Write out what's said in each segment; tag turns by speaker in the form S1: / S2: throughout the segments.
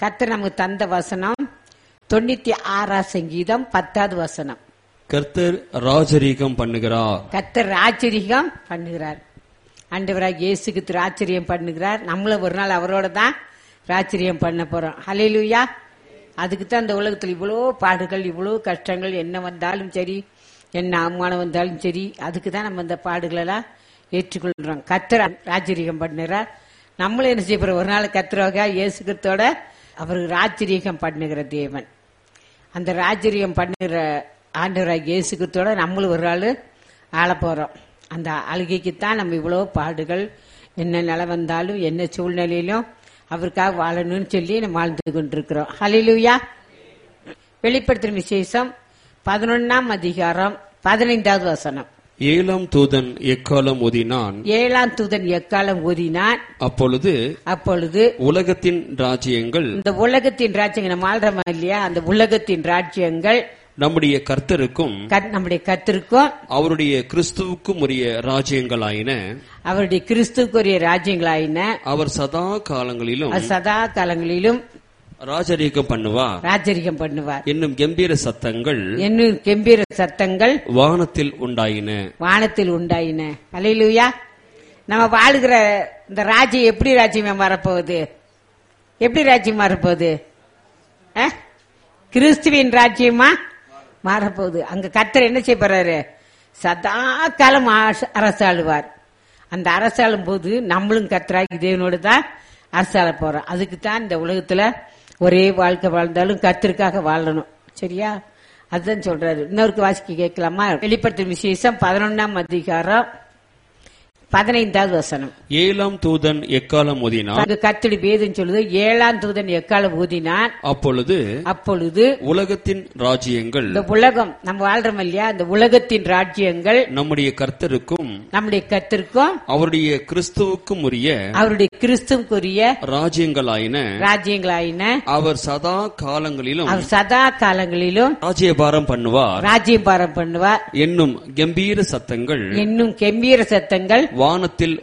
S1: கர்த்தர் நமக்கு தந்த வசனம் 96 சங்கீதம் 10வது வசனம்.
S2: கர்த்தர் ராஜரீகம் பண்ணுகிறார்.
S1: கர்த்தர் ராஜரீகம் பண்ணுகிறார். ஆண்டவராக இயேசுக்கு ராஜரீகம் பண்ணுகிறார். நம்மளும் ஒரு நாள் அவரோட தான் ராஜரீகம் பண்ண போறோம். ஹல்லேலூயா. அதுக்கு தான் இந்த உலகத்தில் இவ்வளோ பாடுகள், இவ்வளோ கஷ்டங்கள், என்ன வந்தாலும் சரி, என்ன அவமானம் வந்தாலும் சரி, அதுக்கு தான் நம்ம இந்த பாடுகளெல்லாம் ஏற்றுக்கொள்றோம். கர்த்தர் ராஜரீகம் பண்ணுகிறார். நம்மளும் என்ன செய்ய போறோம்? ஒரு நாள் கர்த்தராக இயேசு கிறிஸ்துவோட அவருக்கு ராஜரீகம் பண்ணுகிற தேவன். அந்த ராஜரீகம் பண்ணுகிற ஆண்டவராக இயேசு கிறிஸ்துவோட நம்மளும் ஒரு நாள் ஆள போறோம். அந்த அழுகைக்குத்தான் நம்ம இவ்வளோ பாடுகள், என்ன நிலை வந்தாலும் என்ன சூழ்நிலையிலும் அவருக்காக வாழணும்னு சொல்லி நம்ம வாழ்ந்து கொண்டிருக்கிறோம். ஹல்லேலூயா. வெளிப்படுத்தும் விசேஷம் 11ஆம் அதிகாரம் 15வது வசனம்.
S2: 7ஆம் தூதன் எக்காலம் ஊதினான்.
S1: 7ஆம் தூதன் எக்காலம் ஊதினான்.
S2: அப்பொழுது உலகத்தின் ராஜ்யங்கள்,
S1: இந்த உலகத்தின் ராஜ்யங்கள் நம்ம ஆள்றோமா இல்லையா, அந்த உலகத்தின் ராஜ்யங்கள்
S2: நம்முடைய கர்த்தருக்கும்
S1: அவருடைய
S2: கிறிஸ்துவுக்கும் உரிய ராஜ்யங்களாயின. அவர் சதா காலங்களிலும் ராஜரீகம் பண்ணுவார் என்னும் கம்பீர சத்தங்கள் வானத்தில் உண்டாயின.
S1: அல்லேலூயா. நம்ம வாழுகிற இந்த ராஜ்யம் எப்படி ராஜ்யமா மாறப்போகுது? எப்படி ராஜ்யம் மாறப்போகுது? கிறிஸ்துவின் ராஜ்யமா மாறப்போகுது. அங்க கர்த்தர் என்ன செய்ய போறாரு? சதா காலம் அரசாளுவார். அந்த அரசாளும் போது நம்மளும் கர்த்தராகி தேவனோடு தான் அரசாள போறோம். அதுக்கு தான் இந்த உலகத்துல ஒரே வாழ்க்கை வாழ்ந்தாலும் கர்த்தருக்காக வாழணும். சரியா? அதுதான் சொல்றாரு. இன்னொருக்கு வாசிக்க கேட்கலாமா? வெளிப்படுத்தும் விசேஷம் 11ஆம் அதிகாரம் 15வது வசனம்.
S2: 7ஆம் தூதன் எக்காலம் ஊதினான்.
S1: கர்த்தருடைய வேதம் சொல்லுது 7ஆம் தூதன் எக்காலம் ஊதினான்.
S2: அப்பொழுது உலகத்தின் ராஜ்யங்கள்,
S1: இந்த உலகம் நம்ம வாழ்றோம் இல்லையா, இந்த உலகத்தின் ராஜ்யங்கள் நம்முடைய கர்த்தருக்கும் அவருடைய கிறிஸ்துவுக்கும் உரிய ராஜ்யங்களாயின. அவர் சதா காலங்களிலும் ராஜ்யபாரம் பண்ணுவார் என்னும் கம்பீர சத்தங்கள் வானத்தில்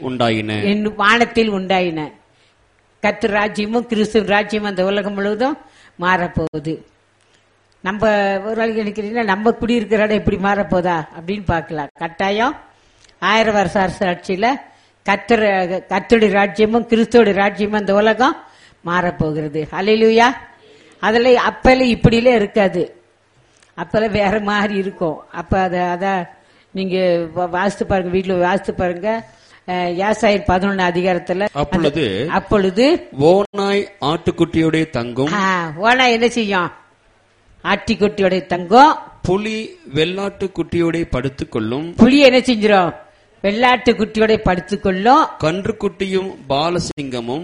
S1: உண்டாயின. கர்த்தர் ராஜ்யமும் கிறிஸ்து ராஜ்யமும் அந்த உலகம் முழுவதும் மாறப்போகுது. நம்ம ஒரு நாளைக்கு நினைக்கிறீங்கன்னா நம்ம குடியிருக்கிற இடம் எப்படி மாறப்போதா அப்படின்னு பார்க்கலாம். கட்டாயம் 1000 வருஷ அரசாட்சியில கர்த்தருடைய ராஜ்யமும் கிறிஸ்துவோட ராஜ்யமும் அந்த உலகம் மாறப்போகிறது. ஹல்லேலூயா. அதுல அப்பல இப்படியில இருக்காது. அப்பல வேற மாதிரி இருக்கும். அப்ப அத நீங்க வாசித்து பாருங்க, வீட்டுல வாசித்து பாருங்க. யாசாயர் 11 அதிகாரத்துல அப்பொழுது
S2: ஓநாய் ஆட்டுக்குட்டியோட தங்கும்.
S1: ஓநாய் என்ன செய்யும்? ஆட்டுக்குட்டியோட தங்கும்.
S2: புலி வெள்ளாட்டு குட்டியோட படுத்துக் கொள்ளும்.
S1: புலி என்ன செஞ்சிடும்? வெள்ளாட்டு குட்டியோட படுத்துக்கொள்ளும்.
S2: கன்றுக்குட்டியும் பாலசிங்கமும்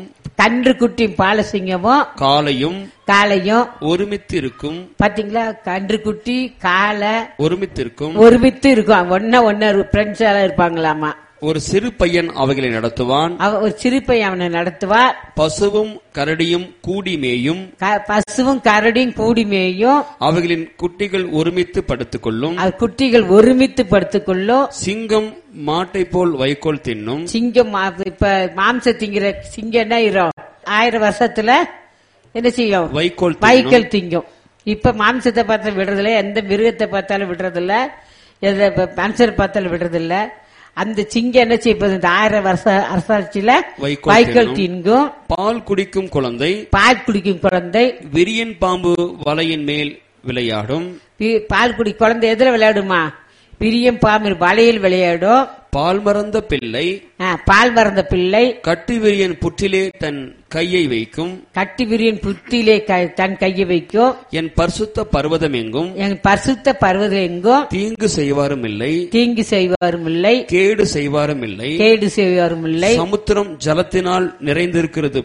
S1: காளையும்
S2: ஒருமித்து இருக்கும்.
S1: பாத்தீங்களா? கன்றுக்குட்டி காளை ஒருமித்து இருக்கும். ஒன்னா ஃப்ரெண்ட்ஸா இருப்பாங்களாமா.
S2: ஒரு சிறு பையன் அவைகளை நடத்துவான்.
S1: அவனை நடத்துவார்.
S2: பசுவும் கரடியும் கூடி மேயும். அவைகளின் குட்டிகள் ஒருமித்து படுத்துக்கொள்ளும். சிங்கம் மாட்டை போல் வைக்கோல் தின்னும்.
S1: சிங்கம் இப்ப மாம்ச திங்கிற சிங்கம் என்ன ஆயிரும்? 1000 வருஷத்துல என்ன செய்யும்? வைக்கோல் திங்கும். இப்ப மாம்சத்தை பார்த்தாலும் விடுறதில்ல, எந்த மிருகத்தை பார்த்தாலும் விடுறதில்ல, மனுஷரை பார்த்தாலும் விடுறதில்ல. அந்த சிங்கம் என்ன செய்ய? இந்த 1000 வருஷ அரசாட்சியில வைக்கோல் திங்கும்.
S2: பால் குடிக்கும் குழந்தை விரியன் பாம்பு வலையின் மேல் விளையாடும்.
S1: பால் குடி குழந்தை எதுல விளையாடுமா? விரியம் பாம்பு வலையில் விளையாடும்.
S2: பால் மறந்த பிள்ளை கட்டி விரியன் புற்றிலே தன் கையை வைக்கும். என் பரிசுத்த பர்வதம் எங்கும் தீங்கு செய்வாரும் இல்லை, கேடு செய்வாரும் இல்லை. சமுத்திரம் ஜலத்தினால் நிறைந்திருக்கிறது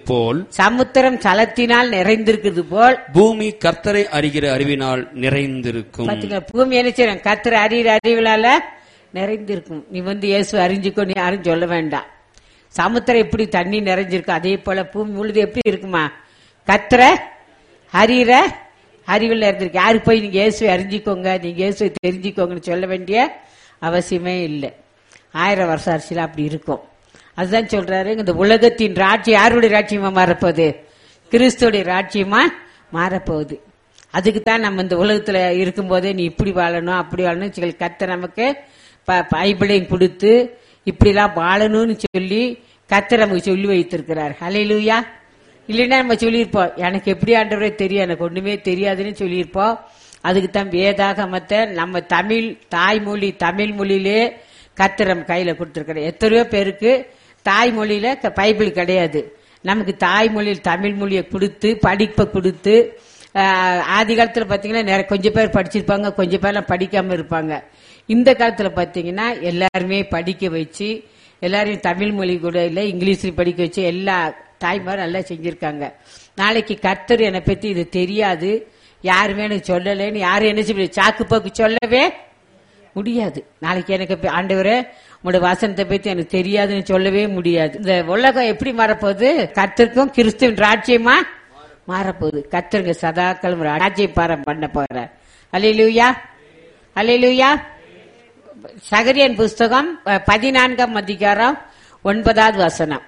S2: போல் பூமி கர்த்தரை அறிகிற அறிவினால் நிறைந்திருக்கும்.
S1: பூமி என்ன செய்யும்? கர்த்தரை அறிகிற அறிவினால நிறைந்திருக்கும். நீ இயேசு அறிஞ்சுக்கோ, நீ யாரும் சொல்ல வேண்டாம். சமுத்திரம் எப்படி தண்ணி நிறைஞ்சிருக்கும், அதே போல பூமி முழுது எப்படி இருக்குமா? கர்த்தரை அறிகிற அறிவில் நிறைந்திருக்கு. யாரு போய் நீங்க இயேசுவை அறிஞ்சிக்கோங்க, நீங்க இயேசுவை தெரிஞ்சுக்கோங்கன்னு சொல்ல வேண்டிய அவசியமே இல்லை. 1000 வருஷ அரசியல் அப்படி இருக்கும். அதுதான் சொல்றாரு, இந்த உலகத்தின் ராஜ்யம் யாருடைய ராஜ்யமா மாறப்போகுது? கிறிஸ்துவோடைய ராஜ்யமா மாறப்போகுது. அதுக்குத்தான் நம்ம இந்த உலகத்துல இருக்கும் போதே நீ இப்படி வாழணும் அப்படி வாழணும் கர்த்தர் நமக்கு பைபிளையும் கொடுத்து இப்படிலாம் வாழணும்னு சொல்லி கர்த்தர் நமக்கு சொல்லி வைத்திருக்கிறார். ஹல்லேலூயா. இல்லைன்னா நம்ம சொல்லியிருப்போம், எனக்கு எப்படி ஆண்டவரே தெரியும், எனக்கு ஒண்ணுமே தெரியாதுன்னு சொல்லியிருப்போம். அதுக்குத்தான் வேதாகமத்தை நம்ம தமிழ் தாய்மொழி தமிழ் மொழியிலே கர்த்தர் நம்ம கையில கொடுத்திருக்கிறார். எத்தனையோ பேருக்கு தாய்மொழியில பைபிள் கிடையாது. நமக்கு தாய்மொழியில் தமிழ் மொழியை கொடுத்து படிப்பை கொடுத்து ஆதி காலத்துல பாத்தீங்கன்னா கொஞ்சம் பேர் படிச்சிருப்பாங்க, கொஞ்சம் பேர்லாம் படிக்காம இருப்பாங்க. இந்த காலத்துல பாத்தீங்கன்னா எல்லாருமே படிக்க வச்சு எல்லாரையும் தமிழ் மொழி கூட இல்ல இங்கிலீஷ்ல படிக்க வச்சு எல்லா தாய்மாரும் நல்லா செஞ்சிருக்காங்க. நாளைக்கு கர்த்தர் என்னை பத்தி இது தெரியாது, யாருமே எனக்கு சொல்லலைன்னு யாரும் என்ன செய்ய சாக்கு போக்கு சொல்லவே முடியாது. நாளைக்கு எனக்கு ஆண்டவரே உங்களுடைய வசனத்தை பத்தி எனக்கு தெரியாதுன்னு சொல்லவே முடியாது. இந்த உலகம் எப்படி மாறப்போகுது? கர்த்தருக்கும் கிறிஸ்துவின் ராஜ்யமா மாறப்போகுது. கர்த்தருங்க சதாக்களும் ராஜ்யபாரம் பண்ண போறார். அல்லேலூயா, அல்லேலூயா. சகரியன் புஸ்தகம் 14ஆம் அதிகாரம் 9வது வசனம்.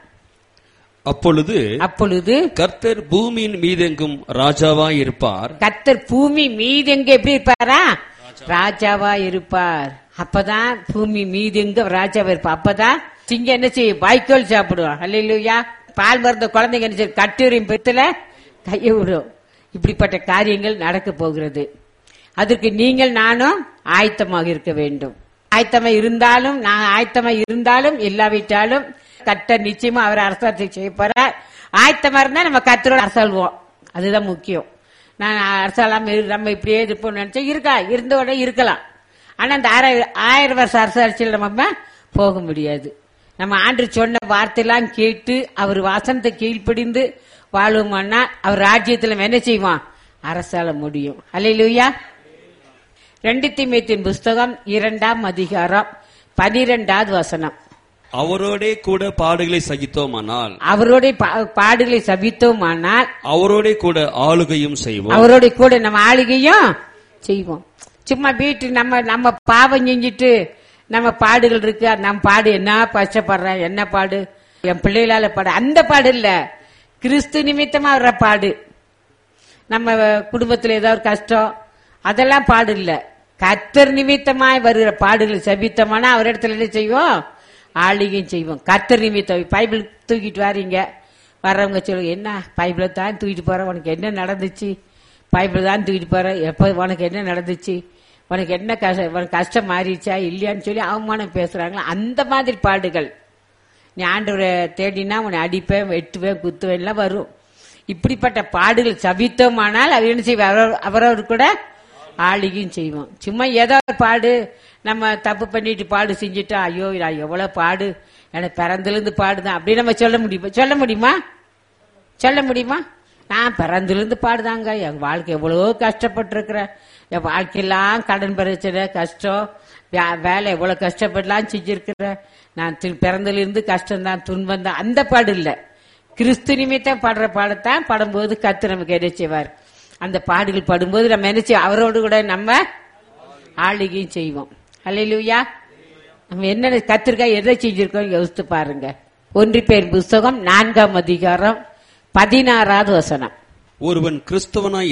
S2: அப்பொழுது கர்த்தர் பூமியின் மீதெங்கும் ராஜாவாய் இருப்பார்.
S1: கர்த்தர் பூமி மீதெங்க எப்படி இருப்பாரா? ராஜாவா இருப்பார். அப்பதான் பூமி மீதெங்க ராஜாவா இருப்பார். அப்பதான் சிங்கம் என்ன செய்யும்? வாய்க்கோல் சாப்பிடுவோம். அல்லேலூயா. பால் மருந்த குழந்தைங்க என்ன செய்யும்? கட்டுரையும் பெத்துல கையை விடும். இப்படிப்பட்ட காரியங்கள் நடக்க போகிறது. அதற்கு நீங்கள் நானும் ஆயத்தமாக இருக்க வேண்டும். ஆயத்தமா இருந்தாலும் நான் ஆயத்தமா இருந்தாலும் இல்லாவிட்டாலும் கர்த்தர் நிச்சயமா அவர் அரசாட்சி செய்ய போறார். ஆயத்தமா இருந்தா நம்ம கர்த்தரோட அரசாள்வோம். அதுதான் முக்கியம். நான் அரசாளாம நம்ம இப்படியே இருப்போம் நினைச்சா இருந்தோட இருக்கலாம். ஆனா அந்த 1000 வருஷ அரசாட்சியில் நம்ம போக முடியாது. நம்ம ஆண்டு சொன்ன வார்த்தையெல்லாம் கேட்டு அவர் வசனத்தை கீழ்ப்படிந்து வாழுவோம்னா அவர் ராஜ்யத்துல என்ன செய்வான்? அரசாள முடியும். அல்லேலூயா. 2 தீமோத்தேயுவின் புஸ்தகம் 2ஆம் அதிகாரம் 12வது வசனம்.
S2: அவரோட கூட பாடுகளை சகித்தோமானால் அவரோட கூட ஆளுகையும் செய்வோம்.
S1: அவரோட கூட நம்ம ஆளுகையும் செய்வோம். சும்மா வீட்டு நம்ம பாவம் செஞ்சிட்டு நம்ம பாடுகள் இருக்கு, நம்ம பாடு என்ன கஷ்டப்படுறேன், என்ன பாடு என் பிள்ளைகளால பாடு, அந்த பாடு இல்ல. கிறிஸ்து நிமித்தமா வர்ற பாடு. நம்ம குடும்பத்துல ஏதாவது கஷ்டம் அதெல்லாம் பாடு இல்ல. கர்த்தர் நிமித்தமாய் வருகிற பாடுகளை சபித்தோம்னா அவர் இடத்துல என்ன செய்வோம்? ஆளுகையும் செய்வோம். கர்த்தர் நிமித்தம். பைபிள் தூக்கிட்டு வாரீங்க, வர்றவங்க சொல்லுங்க, என்ன பைபிளை தான் தூக்கிட்டு போற, உனக்கு என்ன நடந்துச்சு? பைபிள் தான் தூக்கிட்டு போற, எப்ப உனக்கு என்ன நடந்துச்சு, உனக்கு என்ன உனக்கு கஷ்டம் மாறிச்சா இல்லையான்னு சொல்லி அவமானம் பேசுறாங்களா? அந்த மாதிரி பாடுகள். நீ ஆண்டவரை தேடினா உன்னை அடிப்பேன் வெட்டுவேன் குத்துவேன் எல்லாம் வரும். இப்படிப்பட்ட பாடுகள் சபித்தோமானால் அவர் என்ன செய்வோம்? அவரவர் கூட ஆளுகையும் செய்வோம். சும்மா ஏதாவது பாடு நம்ம தப்பு பண்ணிட்டு பாடு செஞ்சுட்டா ஐயோ நான் எவ்வளவு பாடு எனக்கு பிறந்திலிருந்து பாடுதான் அப்படி நம்ம சொல்ல முடியுமா? சொல்ல முடியுமா? நான் பிறந்திலிருந்து பாடுதாங்க, என் வாழ்க்கை எவ்வளவோ கஷ்டப்பட்டு இருக்கிறேன், என் வாழ்க்கையெல்லாம் கடன் பிரச்சனை கஷ்டம் வேலை எவ்வளவு கஷ்டப்படலாம் செஞ்சிருக்கிறேன், நான் பிறந்திலிருந்து கஷ்டம்தான் துன்பம் தான். அந்த பாடு இல்ல. கிறிஸ்து நிமித்தம் பாடுற பாடத்தான் பாடும்போது கர்த்தர் நமக்கு என்ன செய்வார்? அந்த பாடுகள் படும்போது நம்ம என்ன செய்வோம்? அவரோடு கூட நம்ம ஆளுகையும் செய்வோம். அல்லேலூயா. நம்ம என்ன கர்த்தருக்காக எதை செஞ்சிருக்கோம் யோசித்து பாருங்க. 1 பேர் புஸ்தகம் 4ஆம் அதிகாரம் 16வது வசனம்.
S2: ஒருவன் கிறிஸ்தவனாய்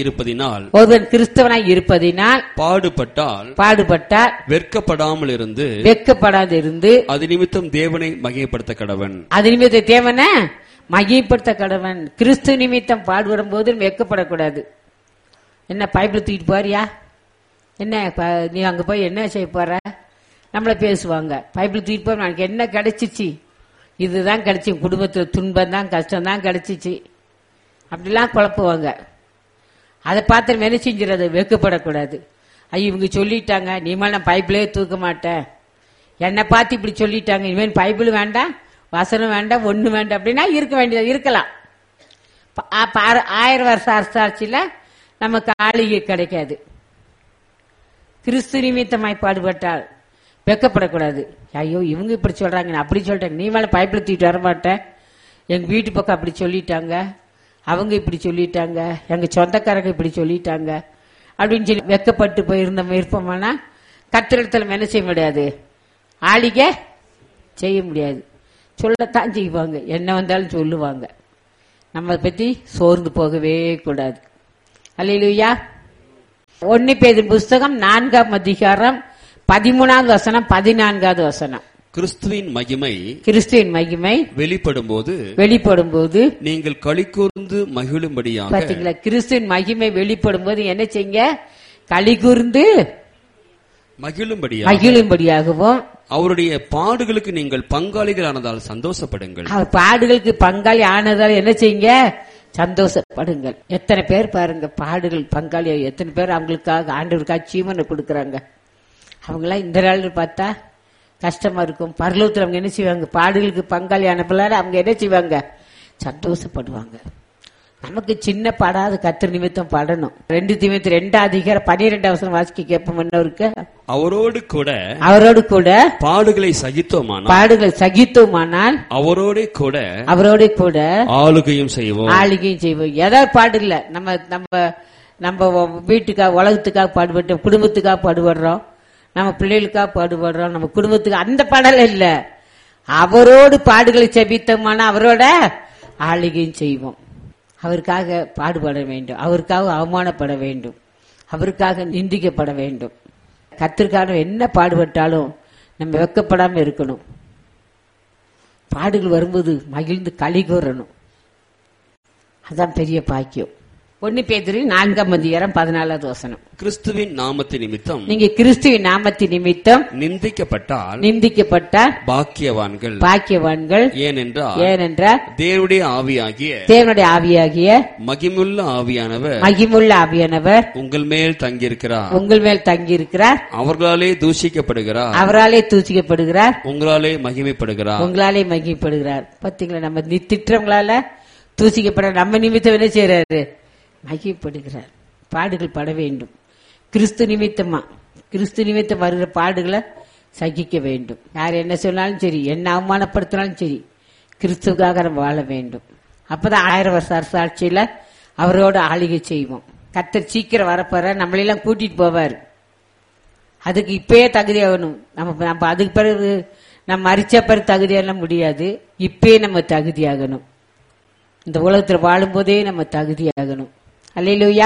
S2: இருப்பதினால்
S1: பாடுபட்டால்
S2: வெட்கப்படாது இருந்து அது நிமித்தம் தேவனை மகிமைப்படுத்த கடவன்.
S1: அது நிமித்தம் தேவனை மகிமைப்படுத்த கடவன். கிறிஸ்து நிமித்தம் பாடுபடும் போது வெட்கப்படக்கூடாது. என்ன பைபிள் தூக்கிட்டு போறியா, என்ன நீ அங்க போய் என்ன செய்ய போற, நம்மள பேசுவாங்க. பைபிள் தூக்கிட்டு போய் எனக்கு என்ன கிடைச்சிச்சு, இதுதான் கிடைச்சி, குடும்பத்துல துன்பம் தான் கஷ்டம் தான் கிடைச்சிச்சு, அப்படிலாம் குழப்புவாங்க. அதை பார்த்து என்ன செஞ்சிடறது? வெட்கப்படக்கூடாது. ஐயோ இவங்க சொல்லிட்டாங்க, நீமால் நான் பைபிளே தூக்க மாட்டேன், என்னை பார்த்து இப்படி சொல்லிட்டாங்க, இனிமேல் பைபிள் வேண்டாம் வசனம் வேண்டாம் ஒண்ணு வேண்டாம் அப்படின்னா இருக்க வேண்டியது இருக்கலாம். 1000 வருஷ அரசாட்சியில நமக்கு ஆளுகை கிடைக்காது. கிறிஸ்து நிமித்தமாய் பாடுபட்டால் வெட்கப்படக்கூடாது. ஐயோ இவங்க இப்படி சொல்றாங்க, அப்படி சொல்றாங்க, நீ மேல பைபிள் தூக்கிட்டு வரமாட்டேன், எங்க வீட்டு பக்கம் அப்படி சொல்லிட்டாங்க, அவங்க இப்படி சொல்லிட்டாங்க, எங்க சொந்தக்காரங்க இப்படி சொல்லிட்டாங்க அப்படின்னு சொல்லி வெட்கப்பட்டு போயிருந்த இருப்போம்னா கர்த்தரிடத்துல என்ன செய்ய முடியாது? ஆளுகை செய்ய முடியாது. சொல்லத்தான் செய்வாங்க, என்ன வந்தாலும் சொல்லுவாங்க. நம்ம பத்தி சோர்ந்து போகவே கூடாது. அல்லேலூயா. 1 பேதுரு புஸ்தகம் 4ஆம் அதிகாரம் 13வது வசனம் 14வது வசனம்.
S2: கிறிஸ்துவின்
S1: மகிமை வெளிப்படும் போது
S2: நீங்கள் களிகூர்ந்து மகிழும்படியாக.
S1: பாத்தீங்களா, கிறிஸ்துவின் மகிமை வெளிப்படும் போது என்ன செய்யுங்க? களிகூர்ந்து மகிழும்படியாகவும்
S2: அவருடைய பாடுகளுக்கு நீங்கள் பங்காளிகள் ஆனதால் சந்தோஷப்படுங்கள்.
S1: அவர் பாடுகளுக்கு பங்காளி ஆனதால் என்ன செய்யுங்க? சந்தோஷப்படுங்கள். எத்தனை பேர் பாருங்க, பாடுகள் பங்காளி எத்தனை பேர் அவங்களுக்காக ஆண்டவருக்காக ஜீவனை கொடுக்கறாங்க. அவங்களாம் இந்த நாள் பார்த்தா கஷ்டமா இருக்கும். பரலோகத்தில் அவங்க என்ன செய்வாங்க? பாடுகளுக்கு பங்காளியான பிள்ளைல அவங்க என்ன செய்வாங்க? சந்தோஷப்படுவாங்க. நமக்கு சின்ன பாடாத கர்த்தர் நிமித்தம் பாடணும். 2 தீமோத்தேயு 2ஆம் அதிகாரம் 12வது வசனம் வாசிக்க கேட்போம். என்னவருக்கு அவரோடு கூட
S2: பாடுகளை
S1: சகித்தோமானால் அவரோடு கூட ஆளுகையும் செய்வோம். ஏதாவது பாடு இல்ல, நம்ம வீட்டுக்காக உலகத்துக்காக பாடுபட்டோம், குடும்பத்துக்காக பாடுபடுறோம், நம்ம பிள்ளைகளுக்காக பாடுபடுறோம், நம்ம குடும்பத்துக்கு அந்த பாடல இல்ல. அவரோடு பாடுகளை சபித்தோம்னா அவரோட ஆளுகையும் செய்வோம். அவருக்காக பாடுபட வேண்டும், அவருக்காக அவமானப்பட வேண்டும், அவருக்காக நிந்திக்கப்பட வேண்டும். கர்த்தருக்காக என்ன பாடுபட்டாலும் நம்ம வெட்கப்படாம இருக்கணும். பாடுகள் வரும்போது மகிழ்ந்து களி கூறணும். அதான் பெரிய பாக்கியம். 1 பேதுரு 4ஆம் அதிகாரம் 14வது வசனம்.
S2: கிறிஸ்துவின் நாமத்தின் நிமித்தம்
S1: நீங்க கிறிஸ்துவின் நாமத்தின் நிமித்தம் நிந்திக்கப்பட்டால் பாக்கியவான்கள். ஏனென்றால் தேவனுடைய ஆவியாகிய
S2: மகிமுள்ள ஆவியானவர் உங்கள் மேல் தங்கியிருக்கிறார். அவர்களாலே தூசிக்கப்படுகிறார். உங்களாலே மகிமைப்படுகிறார். பாத்தீங்களா, நம்ம திட்டங்களால தூசிக்கப்பட நம்ம நிமித்தம் என்ன செய்யறாரு? மகிமைப்படுகிறார். பாடுகள் பட வேண்டும். கிறிஸ்து நிமித்தம் வருகிற பாடுகளை சகிக்க வேண்டும். யார் என்ன சொன்னாலும் சரி, என்ன அவமானப்படுத்தினாலும் சரி, கிறிஸ்துக்காக நம்ம வாழ வேண்டும். அப்பதான் 1000 வருஷ அரசாட்சியில அவரோட ஆளுகை செய்வோம். கர்த்தர் சீக்கிரம் வரப்போற, நம்மளெல்லாம் கூட்டிட்டு போவார். அதுக்கு இப்பயே தகுதியாகணும். நம்ம அதுக்கு பிறகு நம்ம மரிச்ச பிறகு தகுதியெல்லாம் முடியாது. இப்பயே நம்ம தகுதியாகணும். இந்த உலகத்தில் வாழும் போதே நம்ம தகுதியாகணும். அல்லேலூயா.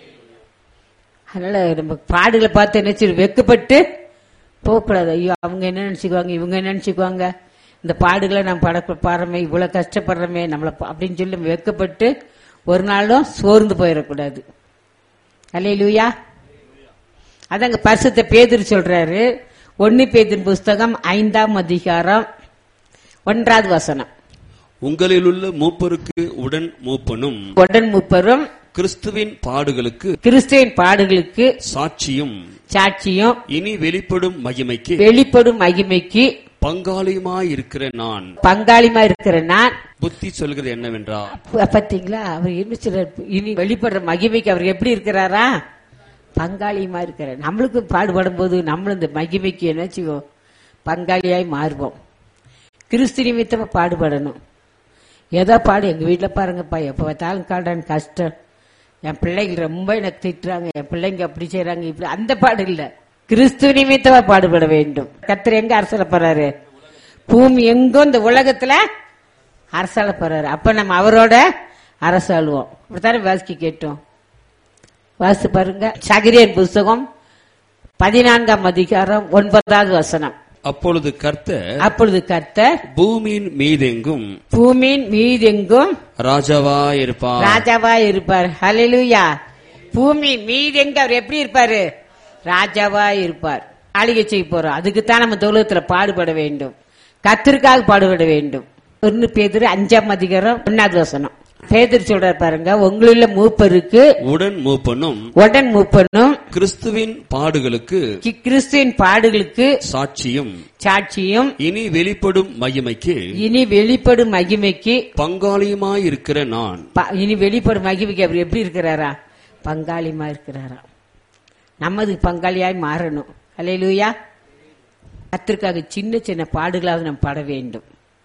S2: அதனால நம்ம பாடுகளை பார்த்து என்ன செய்ய, வெக்கப்பட்டு போகக்கூடாது. ஐயோ, அவங்க என்ன நினைச்சுக்குவாங்க, இவங்க என்ன நினைச்சுக்குவாங்க, இந்த பாடுகளை நம்ம பாடுறமே, இவ்வளவு கஷ்டப்படுறமே நம்மள அப்படின்னு சொல்லி வெக்கப்பட்டு ஒரு நாளும் சோர்ந்து போயிடக்கூடாது. அல்லேலூயா. அதாங்க பரிசுத்த பேதுரு சொல்றாரு. 1 பேதுரு புஸ்தகம் 5ஆம் அதிகாரம் 1வது வசனம். உங்களில் உள்ள மூப்பருக்கு உடன் மூப்பரும் கிறிஸ்துவின் பாடுகளுக்கு சாட்சியும் இனி வெளிப்படும் மகிமைக்கு பங்காளியுமாயிருக்கிற நான் புத்தி சொல்கிறது என்னவென்றால்.
S1: பாத்தீங்களா, அவர் என்ன சொல்றார்? இனி வெளிப்படுற மகிமைக்கு அவர் எப்படி இருக்கிறாரா? பங்காளியுமா இருக்கிறார். நம்மளுக்கு பாடுபடும் போது நம்மளும் இந்த மகிமைக்கு என்ன செய்வோம்? பங்காளியாய் மாறுவோம். கிறிஸ்து நிமித்தமா பாடுபடணும். ஏதோ பாடு, எங்க வீட்டுல பாருங்கப்பா, எப்ப பார்த்தாலும் காடான் கஷ்டம், என் பிள்ளைங்க ரொம்ப எனக்கு திட்டுறாங்க, என் பிள்ளைங்க அப்படி செய்யறாங்க, இப்படி, அந்த பாடு இல்ல. கிறிஸ்து நிமித்தமா பாடுபட வேண்டும். கர்த்தர் எங்க அரசாள போறாரு? பூமி எங்கும் இந்த உலகத்துல அரசாள போறாரு. அப்ப நம்ம அவரோட அரசாளுவோம். இப்படித்தானே வாசிக்க கேட்டோம். வாசித்து பாருங்க. சகரியன் புஸ்தகம் 14ஆம் அதிகாரம் 9வது வசனம்.
S2: அப்பொழுது கர்த்தர் பூமியின் மீதெங்கும் ராஜாவாயிருப்பார். ஹல்லேலூயா. பூமி மீதெங்க அவர் எப்படி இருப்பாரு? ராஜாவாயிருப்பார். ஆளுகை செய்ய போறோம். அதுக்குத்தான் நம்ம உலகத்துல பாடுபட வேண்டும். கர்த்தருக்காக பாடுபட வேண்டும். 1 பேதுரு 5ஆம் அதிகாரம் 1வது வசனம். பேதுரு சொல்றார் பாருங்க, உங்களுள்ள மூப்பருக்கு உடன் மூப்பனும் கிறிஸ்துவின்
S1: பாடுகளுக்கு சாட்சியும்
S2: இனி வெளிப்படும்
S1: மகிமைக்கு
S2: பங்காளியுமாயிருக்கிற நான்.
S1: இனி வெளிப்படும் மகிமைக்கு அவர் எப்படி இருக்கிறாரா? பங்காளியுமா இருக்கிறாரா? நமது பங்காளியாய் மாறணும். அல்லேலூயா. கர்த்தருக்காக சின்ன சின்ன பாடுகளாவது நாம் பட வேண்டும்.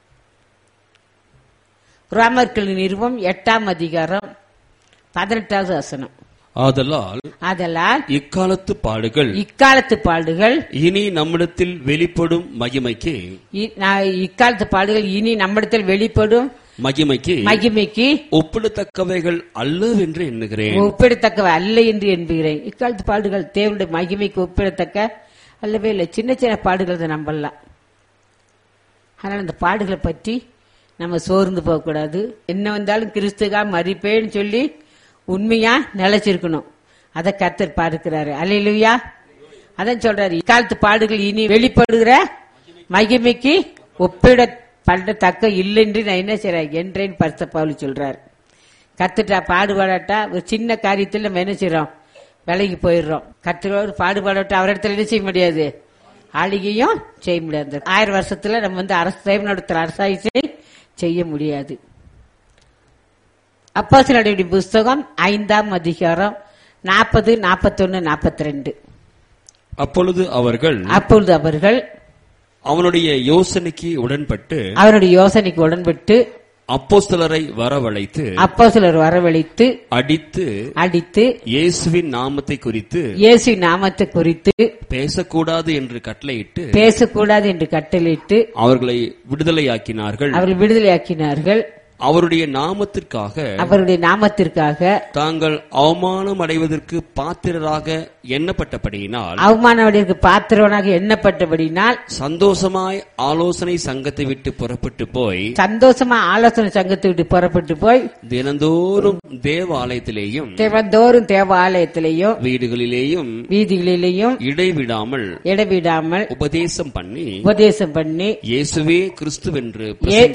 S1: ரோமர்கள் நிருபம் 8ஆம் அதிகாரம் 18வது வசனம். ஆதலால்
S2: இக்காலத்து
S1: பாடுகள்
S2: இனி நம்மிடத்தில் வெளிப்படும் மகிமைக்கு
S3: மகிமைக்கு ஒப்பிடத்தக்கவைகள் அல்லவென்று எண்ணுகிறேன்.
S2: ஒப்பிடத்தக்கவை அல்ல என்று எண்ணுகிறேன். இக்காலத்து பாடுகள் தேவனுடைய மகிமைக்கு ஒப்பிடத்தக்க அல்லவே இல்லை. சின்ன சின்ன பாடுகள் தான் நம்பலாம். ஆனால் அந்த பாடுகளை பற்றி நம்ம சோர்ந்து போகக்கூடாது. என்ன வந்தாலும் கிறிஸ்துக்காக மறிப்பேன்னு சொல்லி உண்மையா நிலைச்சிருக்கணும். அதை கர்த்தர் பார்க்கிறாரு. அல்லேலூயா. அதான் சொல்றாரு, இக்காலத்து பாடுகள் இனி வெளிப்படுகிற மகிமைக்கு ஒப்பிடப்படத்தக்க இல்லை என்று நான் என்ன செய்றேன் என்றேன் பரிசுத்த பவுல் சொல்றாரு. கர்த்தர்ட்ட பாடுபாடாட்டா ஒரு சின்ன காரியத்தில் நம்ம என்ன செய்யறோம், விலகி போயிடுறோம். கர்த்தரோடு பாடுபாடாட்டா அவரிடத்துல என்ன செய்ய முடியாது, ஆளுகையும் செய்ய முடியாது. 1000 வருஷத்துல நம்ம தேவ நடத்துற அரசாட்சி செய்ய முடியாது. அப்போஸ்தலர்களுடைய புஸ்தகம் 5ஆம் அதிகாரம் 40, 41, 42.
S3: அப்பொழுது அவர்கள் அவனுடைய யோசனைக்கு உடன்பட்டு அப்போஸ்தலரை வரவழைத்து அடித்து இயேசுவின் நாமத்தை குறித்து பேசக்கூடாது என்று கட்டளையிட்டு அவர்களை விடுதலையாக்கினார்கள். அவருடைய நாமத்திற்காக தாங்கள் அவமானம் அடைவதற்கு பாத்திரராக எண்ணப்பட்டபடியினால் சந்தோஷமாய் ஆலோசனை சங்கத்தை விட்டு புறப்பட்டு போய் தினந்தோறும் தேவாலயத்திலேயும் வீதிகளிலேயும் இடைவிடாமல் உபதேசம் பண்ணி இயேசுவே கிறிஸ்துவென்று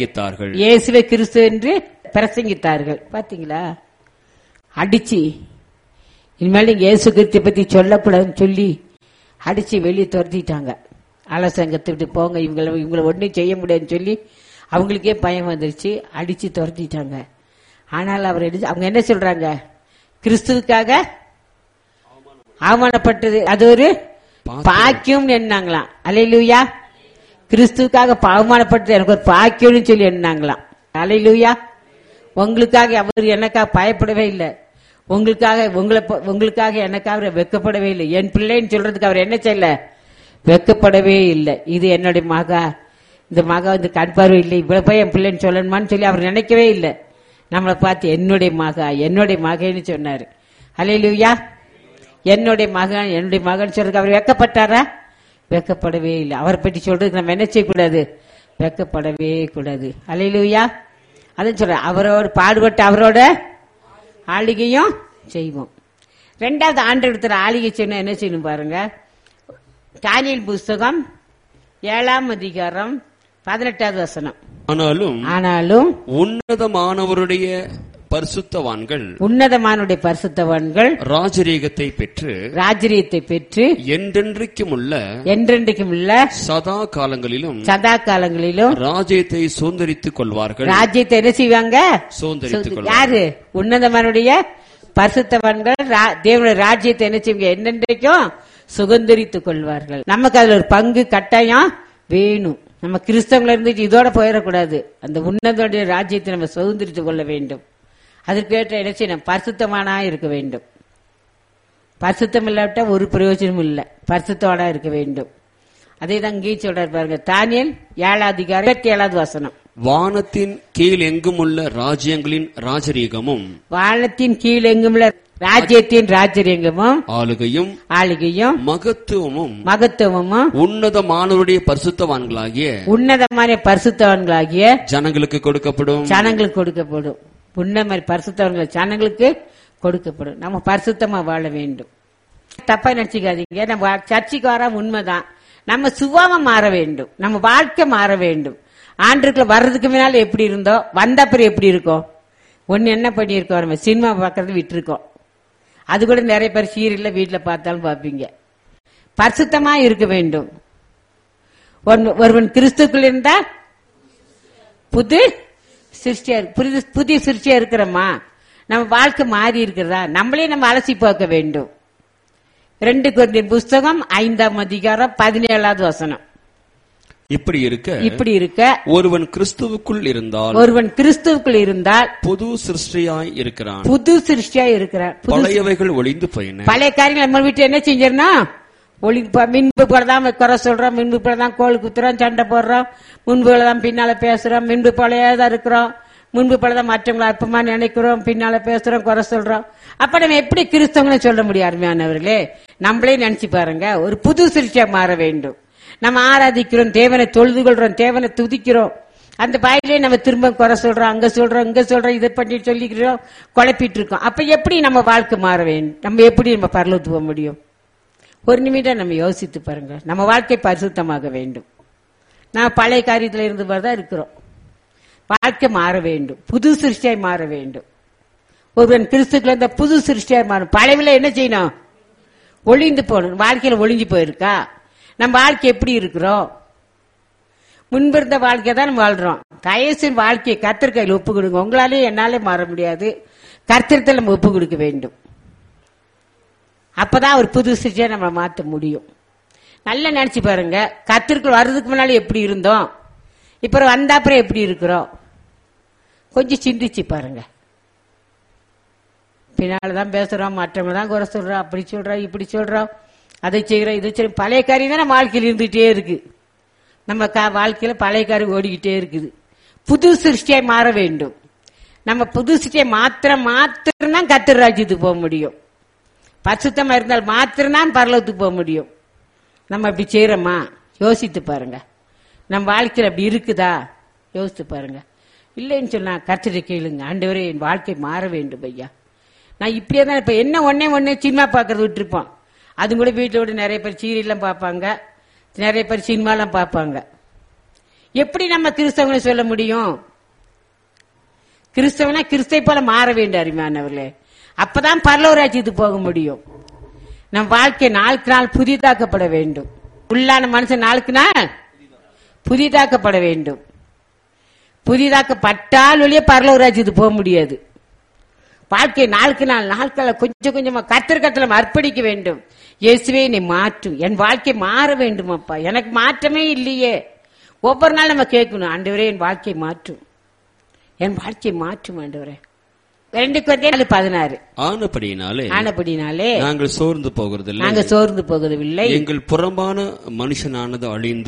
S3: பிரசங்கித்தார்கள். பாத்தீங்களா, அடிச்சு இனிமேல் நீங்க இயேசு கிறிஸ்துவை பத்தி சொல்லக்கூடாதுன்னு சொல்லி அடிச்சு வெளியே துரத்திட்டாங்க. ஆலோசங்கத்தை விட்டு போங்க, இவங்களை ஒன்னும் செய்ய முடியாதுன்னு சொல்லி அவங்களுக்கே பயம் வந்துருச்சு, அடிச்சு துரத்திட்டாங்க. ஆனால் அவங்க என்ன சொல்றாங்க, கிறிஸ்துவுக்காக அவமானப்பட்டது அது ஒரு பாக்கியம் என்னாங்களாம். அல்லேலூயா. கிறிஸ்துவுக்காக அவமானப்பட்டது எனக்கு ஒரு பாக்கியம்னு சொல்லி என்னாங்களாம். அல்லேலூயா. உங்களுக்காக அவர் எனக்காக பயப்படவே இல்லை, உங்களுக்காக எனக்காக வெக்கப்படவே இல்லை. என் பிள்ளைன்னு சொல்றதுக்கு அவர் என்ன செய்யல, வெக்கப்படவே இல்லை. இது என்னுடைய மகா, இந்த மகா கண் பார்வை இல்லை, இவ்வளவு போய் என் பிள்ளைன்னு சொல்லணுமான்னு சொல்லி அவர் நினைக்கவே இல்லை. நம்மளை பார்த்து என்னுடைய மகன்னு சொன்னாரு. அல்லேலூயா. என்னுடைய மகன் சொல்றதுக்கு அவர் வெக்கப்பட்டாரா? வெக்கப்படவே இல்லை. அவரை பற்றி சொல்றதுக்கு நம்ம என்ன செய்யக்கூடாது, வெக்கப்படவே கூடாது. அல்லேலூயா. அதான் சொல்ற, அவரோட பாடுபட்டு அவரோட ஆளிகையும் செய்வோம். 2வது ஆண்டவரிடத்துல ஆளிகை செய்யணும். என்ன செய்யணும் பாருங்க, தானியேல் புஸ்தகம் 7ஆம் அதிகாரம் 18வது வசனம். ஆனாலும் உன்னதமானவருடைய பரிசுத்தவான்கள் ராஜரீகத்தை பெற்று என்றென்றைக்கும் உள்ள சதா காலங்களிலும் ராஜ்யத்தை சுதந்தரித்துக் கொள்வார்கள். ராஜ்யத்தை என்ன செய்வாங்க, யாரு? உன்னதமானுடைய பரிசுத்தவான்கள் தேவனுடைய ராஜ்யத்தை என்ன செய்வாங்க, என்றென்றைக்கும் சுதந்தரித்துக் கொள்வார்கள். நமக்கு அதுல ஒரு பங்கு கட்டாயம் வேணும். நம்ம கிறிஸ்தவங்கள இருந்துட்டு இதோட போயிடக்கூடாது. அந்த உன்னதனுடைய ராஜ்யத்தை நம்ம சுதந்திரித்துக் கொள்ள வேண்டும். அதற்கேற்ற என்ன செய்யணும், பரிசுத்தமானா இருக்க வேண்டும். பரிசுத்தம் இல்லாவிட்டா ஒரு பிரயோஜனமும் இல்லை. பரிசுத்தமானா இருக்க வேண்டும். அதே தான் இங்கேயும் சொல்றாரு பாருங்க, தானியேல் 7ஆம் அதிகாரம் 27வது வசனம். வானத்தின் கீழ் எங்கும் உள்ள ராஜ்யங்களின் ராஜரீகமும் ராஜ்யத்தின் ராஜரீகமும் ஆளுகையும் மகத்துவமும் உன்னதமானவருடைய பரிசுத்தவான்களாகிய ஜனங்களுக்கு கொடுக்கப்படும். உன்னத பரிசுத்தவர்கள் ஜனங்களுக்கு கொடுக்கப்படும். நம்ம பரிசுத்தமா வாழ வேண்டும். தப்பா நினைச்சுக்காதீங்க. நம்ம சர்ச்சைக்கு வர உண்மைதான். நம்ம சுபாவம் மாற வேண்டும், நம்ம வாழ்க்கை மாற வேண்டும். ஆண்டுக்குள்ள வர்றதுக்கு முன்னால எப்படி இருந்தோம், வந்த அப்புறம் எப்படி இருக்கோம். ஒன்னு என்ன பண்ணிருக்கோம், நம்ம சினிமா பார்க்கறது விட்டுருக்கோம். அது கூட நிறைய பேர் சீரியல்ல வீட்டுல பார்த்தாலும் பார்ப்பீங்க. பரிசுத்தமா இருக்க வேண்டும். ஒருவன் கிறிஸ்துக்குள் இருந்தா புதிய சிருஷ்டியா இருக்கிறோமா, நம்ம வாழ்க்கை மாறி இருக்கிறதா, நம்மளே நம்ம அலசி பார்க்க வேண்டும். 2 கொரிந்தியர் புஸ்தகம் 5ஆம் அதிகாரம் 17வது வசனம். இப்படி இருக்க ஒருவன் கிறிஸ்துவுக்குள் இருந்தால் புது சிருஷ்டியாய் இருக்கிறான். பழையவைகள் ஒளிந்து போயின. பழைய காரியங்கள் நம்ம வீட்டு என்ன செஞ்சிடணும், மின்பு போலதான் குறை சொல்றோம், மின்பு போலதான் கோல் குத்துறோம், சண்டை போடுறோம், முன்பு போலதான் பின்னால பேசுறோம், மின்பு போலதான் இருக்கிறோம்,
S2: முன்பு பலதான் மற்றவங்களை அற்பமா நினைக்கிறோம், பின்னால பேசுறோம், குறை சொல்றோம். அப்ப நம்ம எப்படி கிறிஸ்தவங்களை சொல்ல முடியும்? அருமையானவர்களே, நம்மளே நினைச்சு பாருங்க. ஒரு புது சிருஷ்டியா மாற வேண்டும். நம்ம ஆராதிக்கிறோம், தேவனை தொழுது கொள்றோம், தேவனை துதிக்கிறோம். அந்த பாயிலே நம்ம திரும்ப குறை சொல்றோம், அங்க சொல்றோம், இங்க சொல்றோம், இதை பண்ணி சொல்லிக்கிறோம், குழப்பிட்டு இருக்கோம். அப்ப எப்படி நம்ம வாழ்க்கை மாற வேண்டும்? நம்ம எப்படி நம்ம பரலோகத்துக்கு போக முடியும்? ஒரு நிமிடம் நம்ம யோசித்து பாருங்க. நம்ம வாழ்க்கை பரிசுத்தமாக வேண்டும். நான் பழைய காரியத்துல இருந்து தான் இருக்கிறோம். வாழ்க்கை மாற வேண்டும், புது சிருஷ்டியாய் மாற வேண்டும். ஒருவன் கிறிஸ்துக்குள்ள இருந்த புது சிருஷ்டியாய் மாறும். பழையவில என்ன செய்யணும்? ஒளிந்து போகணும். வாழ்க்கையில ஒளிஞ்சு போயிருக்கா? நம்ம வாழ்க்கை எப்படி இருக்கிறோம்? முன்பிருந்த வாழ்க்கையை தான் நம்ம வாழ்றோம். தயசின் வாழ்க்கையை கர்த்தர் கையில் ஒப்பு கொடுங்க. உங்களாலே என்னாலே மாற முடியாது. கர்த்தரத்தில் நம்ம ஒப்பு கொடுக்க வேண்டும். அப்பதான் ஒரு புது சிருஷ்டியா நம்ம மாற்ற முடியும். நல்லா நினைச்சு பாருங்க. கர்த்தருக்குள் வர்றதுக்கு முன்னாலே எப்படி இருந்தோம், இப்ப வந்த அப்புறம் எப்படி இருக்கிறோம்? கொஞ்சம் சிந்திச்சு பாருங்க. பின்னால்தான் பேசுறோம், மற்றவங்க தான் குறை சொல்றோம், அப்படி சொல்றோம், இப்படி சொல்றோம், அதை செய்யறோம், இதை செய்யறோம். பழைய காரியம் தான் நம்ம வாழ்க்கையில் இருந்துகிட்டே இருக்கு. நம்ம வாழ்க்கையில பழைய காரியம் ஓடிக்கிட்டே இருக்குது. புது சிருஷ்டியாய் மாற வேண்டும். நம்ம புது சிருஷ்டியை மாத்திரம் கர்த்தர் ராஜ்யத்துக்கு போக முடியும். பரிசுத்தமா இருந்தால் மாத்திரம் பரலோகத்துக்கு போக முடியும். நம்ம அப்படி செய்யறோமா? யோசித்து பாருங்க. நம்ம வாழ்க்கையில் அப்படி இருக்குதா? யோசித்து பாருங்க. இல்லைன்னு சொன்னா கர்த்தரை கேளுங்க. ஆண்டவரே, என் வாழ்க்கை மாற வேண்டும் ஐயா. நான் இப்படியே தான் இப்ப என்ன ஒன்னே சினிமா பாக்குறது விட்டுருப்போம். அது கூட வீட்டில் விட நிறைய பேர் சீரியல்லாம் பார்ப்பாங்க, நிறைய பேர் சினிமாலாம் பார்ப்பாங்க. எப்படி நம்ம கிறிஸ்தவங்களை சொல்ல முடியும்? கிறிஸ்தவனா கிறிஸ்தை போல மாற வேண்டும் அருமையானவர்களே. அப்பதான் பரலோக ராஜ்யத்துக்கு போக முடியும். நம் வாழ்க்கை நாளுக்கு நாள் புதிதாக்கப்பட வேண்டும். உள்ளான மனுஷன் நாளுக்கு நாள் புதிதாக்கப்பட வேண்டும். புதிதாக்கப்பட்டால் வெளியே பரலோக ராஜ்யத்துக்கு போக முடியாது. வாழ்க்கை நாளுக்கு நாள் கொஞ்சம் கொஞ்சமா கர்த்தர் அர்ப்பணிக்க வேண்டும். இயேசுவே என்னை மாற்றும், என் வாழ்க்கை மாற வேண்டும் அப்பா, எனக்கு மாற்றமே இல்லையே. ஒவ்வொரு நாள் நம்ம கேட்கணும், ஆண்டவரே என் வாழ்க்கை மாற்றும், என் வாழ்க்கை மாற்றும் ஆண்டவரே. 2 Corinthians 4:16. ஆனபடியினாலே
S3: நாங்கள் சோர்ந்து
S2: போகிறதில்லை.
S3: எங்கள் புறம்பான மனுஷனானது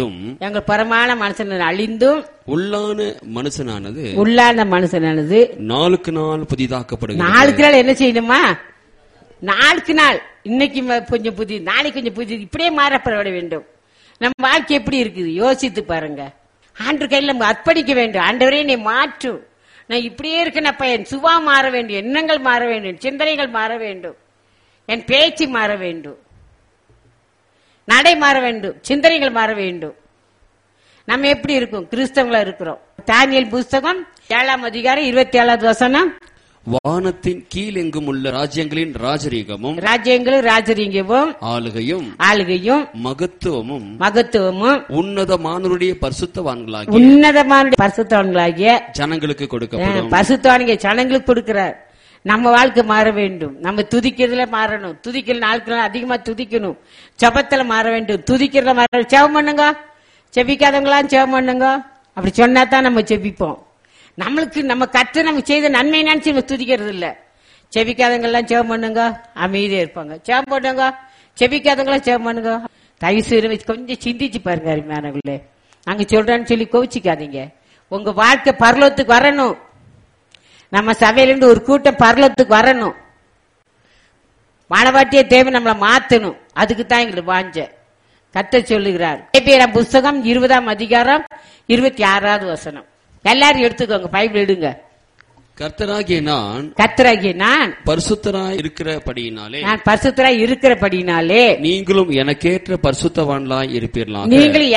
S2: அழிந்தும்
S3: உள்ளான மனுஷனானது நாளுக்கு நாள் புதிதாக்கப்படுகிறது.
S2: நாளுக்கு நாள் என்ன செய்யணுமா? நாளுக்கு நாள், இன்னைக்கு கொஞ்சம் புதிய, நாளைக்கு கொஞ்சம் புதிய, இப்படியே மாறப்பட வேண்டும். நம்ம வாழ்க்கை எப்படி இருக்குது யோசித்து பாருங்க. ஆண்டவர் கையில் நம்ம அர்ப்பணிக்க வேண்டும். ஆண்டவரே என்னை மாற்றும், நான் இப்படியே இருக்கேனப்பா, என் சுவா மாற வேண்டும், எண்ணங்கள் மாற வேண்டும், சிந்தனைகள் மாற வேண்டும், என் பேச்சு மாற வேண்டும், நடை மாற வேண்டும், சிந்தனைகள் மாற வேண்டும். நம்ம எப்படி இருக்கும்? கிறிஸ்தவங்களா இருக்கிறோம். தானியேல் புஸ்தகம் 7ஆம் அதிகாரம் 27வது வசனம்.
S3: வானத்தின் கீழ் எங்கும் உள்ள ராஜ்யங்களின் ராஜரீகமும்
S2: ஆளுகையும் மகத்துவமும்
S3: உன்னதமானவருடைய
S2: பரிசுத்தவான்களாகிய
S3: ஜனங்களுக்கு கொடுக்கப்படும்.
S2: பரிசுத்தவான்கள் ஜனங்களுக்கு கொடுக்கிறார். நம்ம வாழ்க்கை மாற வேண்டும். நம்ம துதிக்கிறதுல மாறணும். துதிக்கிற நாளுக்கு நாள் அதிகமா துதிக்கணும். ஜெபத்துல மாற வேண்டும். துதிக்கிறதுல மாற, ஜெபம் பண்ணுங்க. செபிக்காதவங்களா ஜெபம் பண்ணுங்க. அப்படி சொன்னா தான் நம்ம செபிப்போம். நம்மளுக்கு நம்ம கற்று நம்ம செய்த நன்மை நினைச்சு நம்ம துதிக்கிறது இல்ல. செபிக்காதவங்கெல்லாம் ஜெபம் பண்ணுங்க, அமைதியா இருப்பாங்க. ஜெபம் பண்ணுங்க. செபிக்காதவங்களாம் ஜெபம் பண்ணுங்க. தயவு செய்து கொஞ்சம் சிந்திச்சு பாருங்க அருமையானவர்களே. அங்க சொல்றேன்னு சொல்லி கோவிச்சுக்காதீங்க. உங்க வாழ்க்கை பரலோகத்துக்கு வரணும். நம்ம சபையிலிருந்து ஒரு கூட்டம் பரலோகத்துக்கு வரணும். மானவாட்டிய தேவை நம்மளை மாத்தணும். அதுக்கு தான் எங்களுக்கு வாஞ்ச. கர்த்தர் சொல்லுகிறார். எபிரேயர் புஸ்தகம் 20ஆம் அதிகாரம் 26வது வசனம். எல்லாரும் எடுத்துக்கோங்க, பைபிள் எடுங்க.
S3: கர்த்தராகிய நான் பரிசுத்தராய் இருக்கிறபடியினாலே
S2: நீங்களும்
S3: எனக்கேற்ற பரிசுத்தவான்களாய் இருப்பீர்களாக.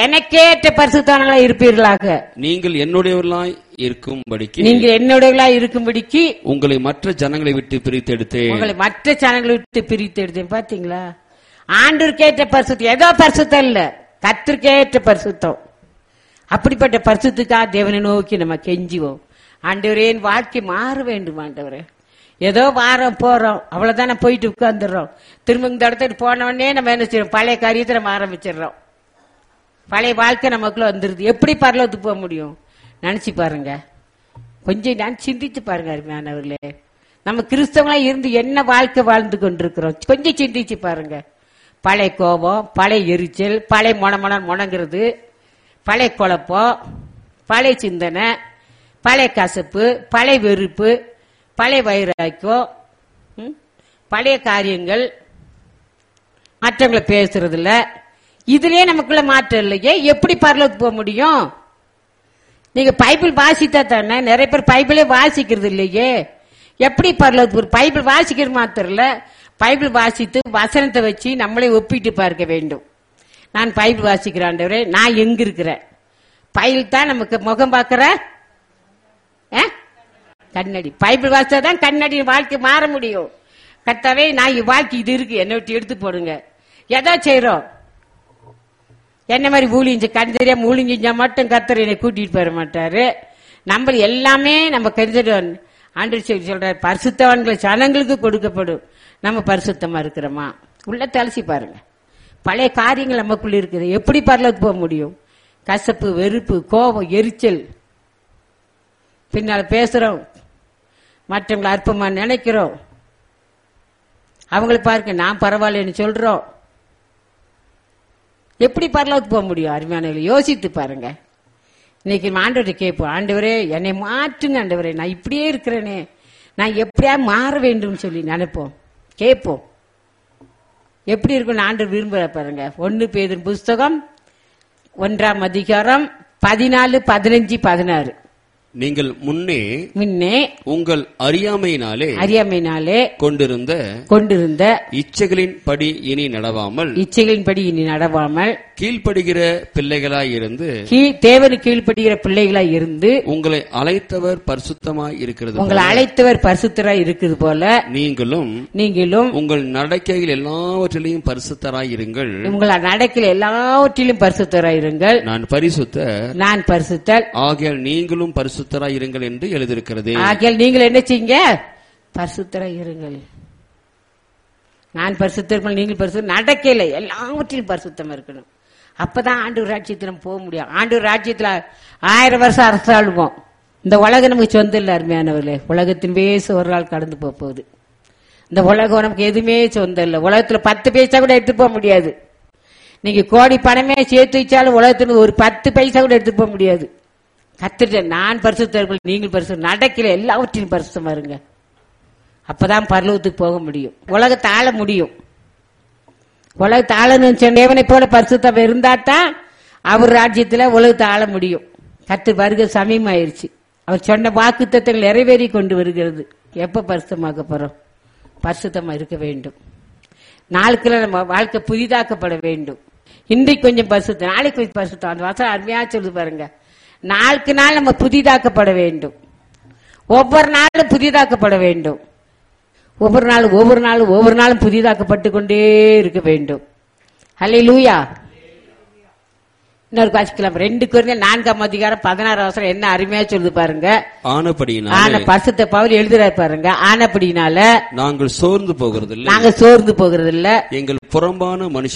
S3: நீங்கள் என்னுடையவர்களாய் இருக்கும்படிக்கு உங்களை மற்ற ஜனங்களை விட்டு பிரித்தெடுத்தேன்.
S2: பாத்தீங்களா? ஆண்டவருக்கேற்ற பரிசுத்தம், ஏதோ பரிசுத்தம் இல்ல, கர்த்தருக்கேற்ற பரிசுத்தம். அப்படிப்பட்ட பரிசுத்துக்காக தேவனை நோக்கி நம்ம கெஞ்சுவோம். ஆண்டவரே என் வாழ்க்கை மாற வேண்டும் ஆண்டவரே. ஏதோ வாரம் போறோம், அவ்வளவுதான், போயிட்டு உட்கார்ந்துடுறோம். திரும்ப இந்த இடத்துக்கு போனவொடனே நம்ம என்ன செய்யறோம்? பழைய காரியத்தை நம்ம ஆரம்பிச்சிடறோம். பழைய வாழ்க்கை நமக்குள்ள வந்துருது. எப்படி பரலோகத்துக்கு போக முடியும்? நினைச்சு பாருங்க. கொஞ்சம் நான் சிந்திச்சு பாருங்க அருமையானவர்களே. நம்ம கிறிஸ்தவங்களா இருந்து என்ன வாழ்க்கை வாழ்ந்து கொண்டிருக்கிறோம்? கொஞ்சம் சிந்திச்சு பாருங்க. பழைய கோபம், பழைய எரிச்சல், பழைய முணங்கிறது, பழைய குழப்பம், பழைய சிந்தனை, பழைய கசப்பு, பழைய வெறுப்பு, பழைய வைராக்கியம், பழைய காரியங்கள், மற்றவங்களை பேசுறதுல இதுலயே நமக்குள்ள மாற்றம் இல்லையே, எப்படி பரலோகத்துக்கு போக முடியும்? நீங்க பைபிள் வாசித்தா தானே. நிறைய பேர் பைபிளே வாசிக்கிறது இல்லையே, எப்படி பரலோகத்துக்கு? பைபிள் வாசிக்கிறது மாத்திரம் இல்ல, பைபிள் வாசித்து வசனத்தை வச்சு நம்மளே ஒப்பிட்டு பார்க்க வேண்டும். நான் பைபிள் வாசிக்கிறேன் ஆண்டவரே, நான் எங்க இருக்கிறேன்? பைபிள் தான் நமக்கு முகம் பார்க்கிற கண்ணாடி. பைபிள் வாசித்தா தான் கண்ணாடி வாழ்க்கை மாற முடியும். கர்த்தாவே, நான் வாழ்க்கை இது இருக்கு, என்னை விட்டு எடுத்து போடுங்க. எதோ செய்யறோம், என்ன மாதிரி ஊழிஞ்சு கண் தெரியாம ஊழிஞ்சா மட்டும் கர்த்தர் என்னை கூட்டிட்டு போற மாட்டாரு. நம்ம எல்லாமே நம்ம கருதிடும். ஆண்டவர் சொல்றாரு, பரிசுத்தவான்களை ஜனங்களுக்கு கொடுக்கப்படும். நம்ம பரிசுத்தமா இருக்கிறோமா? உள்ள தலசி பாருங்க. பழைய காரியங்கள் நமக்குள்ள இருக்குது. எப்படி பரலோகத்துக்கு போக முடியும்? கசப்பு, வெறுப்பு, கோபம், எரிச்சல், பின்னால பேசுறோம், மற்றவங்களை அற்பமா நினைக்கிறோம், அவங்களை பாருங்க நான் பரவாயில்லன்னு சொல்றோம். எப்படி பரலோகத்துக்கு போக முடியும்? அருமையானவர்களை யோசித்து பாருங்க. இன்னைக்கு ஆண்டவரை கேட்போம், ஆண்டவரே என்னை மாற்றுங்க, ஆண்டவரே நான் இப்படியே இருக்கிறேனே, நான் எப்படியா மாற வேண்டும் சொல்லி நினைப்போம், கேட்போம். எப்படி இருக்கும் ஆண்டவர் விரும்புற பாருங்க. 1 பேதுரு புஸ்தகம் 1ஆம் அதிகாரம் 14, 15, 16.
S3: நீங்கள் முன்னே உங்கள் அறியாமையினாலே கொண்டிருந்த இச்சைகளின் படி இனி நடவாமல் கீழ்ப்படுகிற பிள்ளைகளாயிருந்து
S2: தேவனுக்கு கீழ்ப்படுகிற பிள்ளைகளாய் இருந்து
S3: உங்களை அழைத்தவர் பரிசுத்தமாய் இருக்கிறது,
S2: உங்களை அழைத்தவர் பரிசுத்தராய் இருக்கிறது போல நீங்களும்
S3: உங்கள் நடக்கையில் எல்லாவற்றிலும் பரிசுத்தராய் இருங்கள்.
S2: உங்கள் நடக்கையில் எல்லாவற்றிலும் பரிசுத்தராய் இருங்கள்.
S3: நான் பரிசுத்தர் ஆகையால் நீங்களும் பரிசுத்தராய் இருங்கள் என்று எழுதியிருக்கிறது.
S2: ஆகையால் நீங்கள் என்ன செய்யுங்க? பரிசுத்தராய் இருங்கள். நான் பரிசுத்தர், நீங்கள் பரிசுத்தர். நடக்கையில எல்லாவற்றிலும் பரிசுத்தமா இருக்கணும். அப்பதான் ஆண்டவர் ராஜ்யத்துல போக முடியும். ஆண்டவர் ராஜ்யத்துல 1000 வருஷம் அரசாளுவோம். இந்த உலகம் நமக்கு சொந்தம் இல்ல அருமையானவர்களே. உலகத்தின் பேச ஒரு நாள் கடந்து போகுது. இந்த உலகம் நமக்கு எதுவுமே சொந்தம் இல்ல. உலகத்துல 10 பைசா கூட எடுத்து போக முடியாது. நீங்க கோடி பணமே சேர்த்து வச்சாலும் உலகத்துல ஒரு 10 பைசா கூட எடுத்து போக முடியாது. கத்துட்டு நான் பரிசுத்தர்கள், நீங்கள் பரிசுத்தர். நடக்கல எல்லாவற்றிலும் பரிசுத்தமா இருங்க. அப்பதான் பரலோகத்துக்கு போக முடியும். உலகத்தை ஆள முடியும். உலகத்தை ஆளணும்னு தேவனை போல பரிசுத்தம் இருந்தாதான் அவர் ராஜ்யத்துல உலகத்தை ஆள முடியும். கர்த்தர் வருகை சமயமாயிருச்சு. அவர் சொன்ன வாக்குத்தத்தங்கள் நிறைவேறி கொண்டு வருகிறது. எப்ப பரிசுத்தமாக்க போறோம்? பரிசுத்தமா இருக்க வேண்டும். நாளுக்குள்ள நம்ம வாழ்க்கை புதிதாக்கப்பட வேண்டும். இன்றைக்கு கொஞ்சம் பரிசுத்தம், நாளைக்கு கொஞ்சம் பரிசுத்தம். அந்த வசனம் அருமையா சொல்லுது பாருங்க. நாளுக்கு நாள் நம்ம புதிதாக்கப்பட வேண்டும். ஒவ்வொரு நாளும் புதிதாக்கப்பட வேண்டும். ஒவ்வொரு நாளும் புதிதாக்கப்பட்டு கொண்டே இருக்க வேண்டும். ஹல்லேலூயா. இன்னொரு வாசிக்கலாம். 2 கொரிந்தியர் 4ஆம் அதிகாரம் 16ஆம் வசனம் என்ன அருமையா சொல்லுது பாருங்க. பரிசுத்த பவுல் எழுதுறாரு பாருங்க. ஆனபடினால
S3: நாங்கள் சோர்ந்து போகிறதில்லை, எங்கள் புறம்பான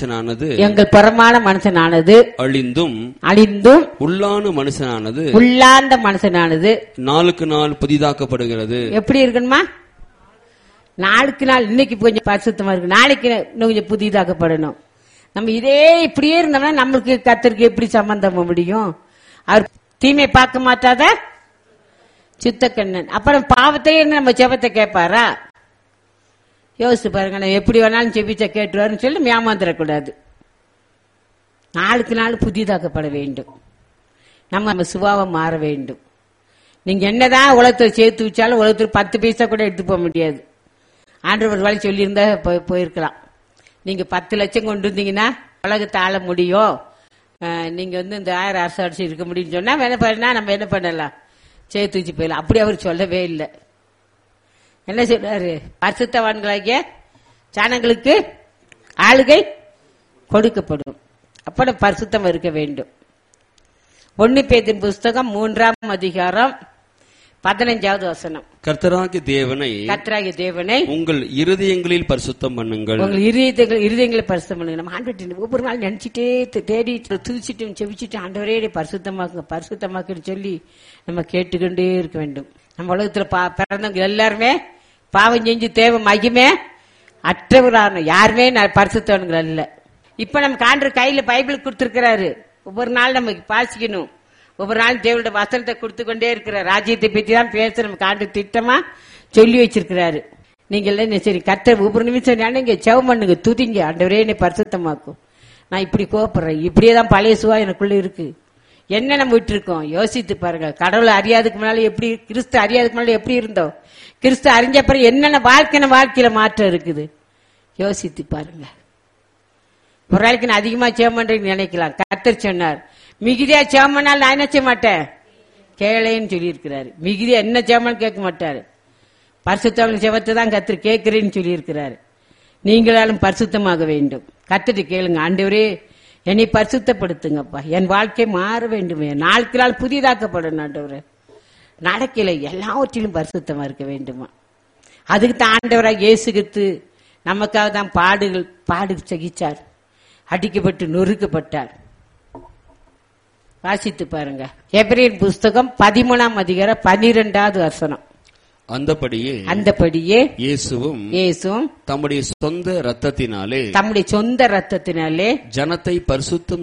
S3: மனுஷனானது அழிந்தும் உள்ளாந்த மனுஷனானது நாளுக்கு நாள் புதிதாக்கப்படுகிறது.
S2: எப்படி இருக்கணுமா? நாளுக்கு நாள். இன்னைக்கு கொஞ்சம் பரிசுத்தமா இருக்கு, நாளைக்கு இன்னும் கொஞ்சம் புதிதாக்கப்படணும். நம்ம இதே இப்படியே இருந்தோம்னா நம்மளுக்கு கர்த்தருக்கு எப்படி சம்பந்தம் முடியும்? அவர் தீமை பார்க்க மாட்டாத சித்தக்கண்ணன். அப்புறம் பாவத்தையே நம்ம ஜெபத்தை கேட்பாரா? யோசிச்சு பாருங்க. நம்ம எப்படி வேணாலும் ஜெபிச்ச கேட்டுவாருன்னு சொல்லி ஏமாந்துடக்கூடாது. நாளுக்கு நாள் புதிதாக்கப்பட வேண்டும். நம்ம சுபாவம் மாற வேண்டும். நீங்க என்னதான் உலகத்தை சேர்த்து வச்சாலும் உலகத்தில் 10 பைசா கூட எடுத்து போக முடியாது. ஆண்டவர் வழி சொல்லியிருந்தா போயிருக்கலாம். நீங்க 10 லட்சம் கொண்டு வந்தீங்கன்னா உலகத்தை ஆள முடியும், நீங்க இந்த 1000 அரசு இருக்க முடியும்னு சொன்னா நம்ம என்ன பண்ணலாம்? சேர்த்து வச்சு போயிடலாம். அப்படி அவர் சொல்லவே இல்லை. என்ன சொல்றாரு? பரிசுத்தவான்களாகிய ஜனங்களுக்கு ஆளுகை கொடுக்கப்படும். அப்ப பரிசுத்தம் இருக்க வேண்டும். 1 பேதுரு புஸ்தகம் 3ஆம் அதிகாரம் 15வது வசனம்.
S3: கர்த்தராகிய தேவனை உங்கள் இருதயங்களில் பரிசுத்தம் பண்ணுங்கள்.
S2: உங்கள் இருதயங்களை பரிசுத்தம் பண்ணுங்க. நம்ம ஆண்டவரை ஒவ்வொரு நாள் நினைச்சிட்டே தேடி துதிச்சிட்டு செவிச்சிட்டு ஆண்டவரே பரிசுத்தமாக்குன்னு சொல்லி நம்ம கேட்டுக்கொண்டே இருக்க வேண்டும். நம்ம உலகத்துல பிறந்தவங்க எல்லாருமே பாவம் செஞ்சு தேவை மகிமே அற்றவரான யாருமே பரிசுத்தவன்கள் அல்ல. இப்ப நம்ம ஆண்டவர் கையில பைபிள் கொடுத்திருக்கிறாரு. ஒவ்வொரு நாள் நம்ம வாசிக்கணும். ஒவ்வொரு நாள் தேவனுடைய வசனத்தை கொடுத்து கொண்டே இருக்கிறார். ராஜ்யத்தை பற்றி தான் பேச நமக்கு ஆண்டு திட்டமா சொல்லி வச்சிருக்கிறாரு. நீங்க எல்லாம் சரி கர்த்தர் ஒவ்வொரு நிமிஷம் நீங்க செவம் பண்ணுங்க, துதிங்க, ஆண்டவரே என்னை பரிசுத்தமாக்கும். நான் இப்படி கோபப்படுறேன், இப்படியே தான் பழைய சுவா எனக்குள்ள இருக்கு, என்ன நம்ம விட்டு இருக்கோம் யோசித்து பாருங்க. கடவுளை அறியாதுக்கு முன்னால எப்படி, கிறிஸ்து அறியாதுக்கு முன்னால எப்படி இருந்தோம், கிறிஸ்து அறிஞ்ச பிறகு என்னென்ன வாழ்க்கையில மாற்றம் இருக்குது யோசித்து பாருங்க. ஒரு நாளைக்கு நான் அதிகமா சேவம் பண்றேன்னு நினைக்கலாம். கர்த்தர் சொன்னார், மிகுதியா சேவம் பண்ணாலும் நான் என்ன செய்ய மாட்டேன், கேளேன்னு சொல்லி இருக்கிறாரு. மிகுதியா என்ன சேவம் கேட்க மாட்டாரு, பரிசுத்தவங்க சேவத்தை தான் கர்த்தர் கேட்கிறேன்னு சொல்லி இருக்கிறாரு. நீங்களாலும் பரிசுத்தமாக வேண்டும். கர்த்தரை கேளுங்க, ஆண்டவரே என்னை பரிசுத்தப்படுத்துங்கப்பா, என் வாழ்க்கை மாற வேண்டுமே, நாளுக்கு நாள் புதிதாக்கப்படணும் ஆண்டவரே, நடக்கல எல்லாவற்றிலும் பரிசுத்தமா இருக்க வேண்டுமா. அதுக்கு தான் ஆண்டவராக இயேசு கிறிஸ்து நமக்காக தான் பாடு சகிச்சார், அடிக்கப்பட்டு நொறுக்கப்பட்டார். வாசித்து பாருங்க எபிரேயர் புஸ்தகம் 13ஆம் அதிகாரம் 12வது வசனம்.
S3: அந்தபடியே இயேசுவும் தம்முடைய சொந்த இரத்தத்தினாலே ஜனத்தை பரிசுத்தம்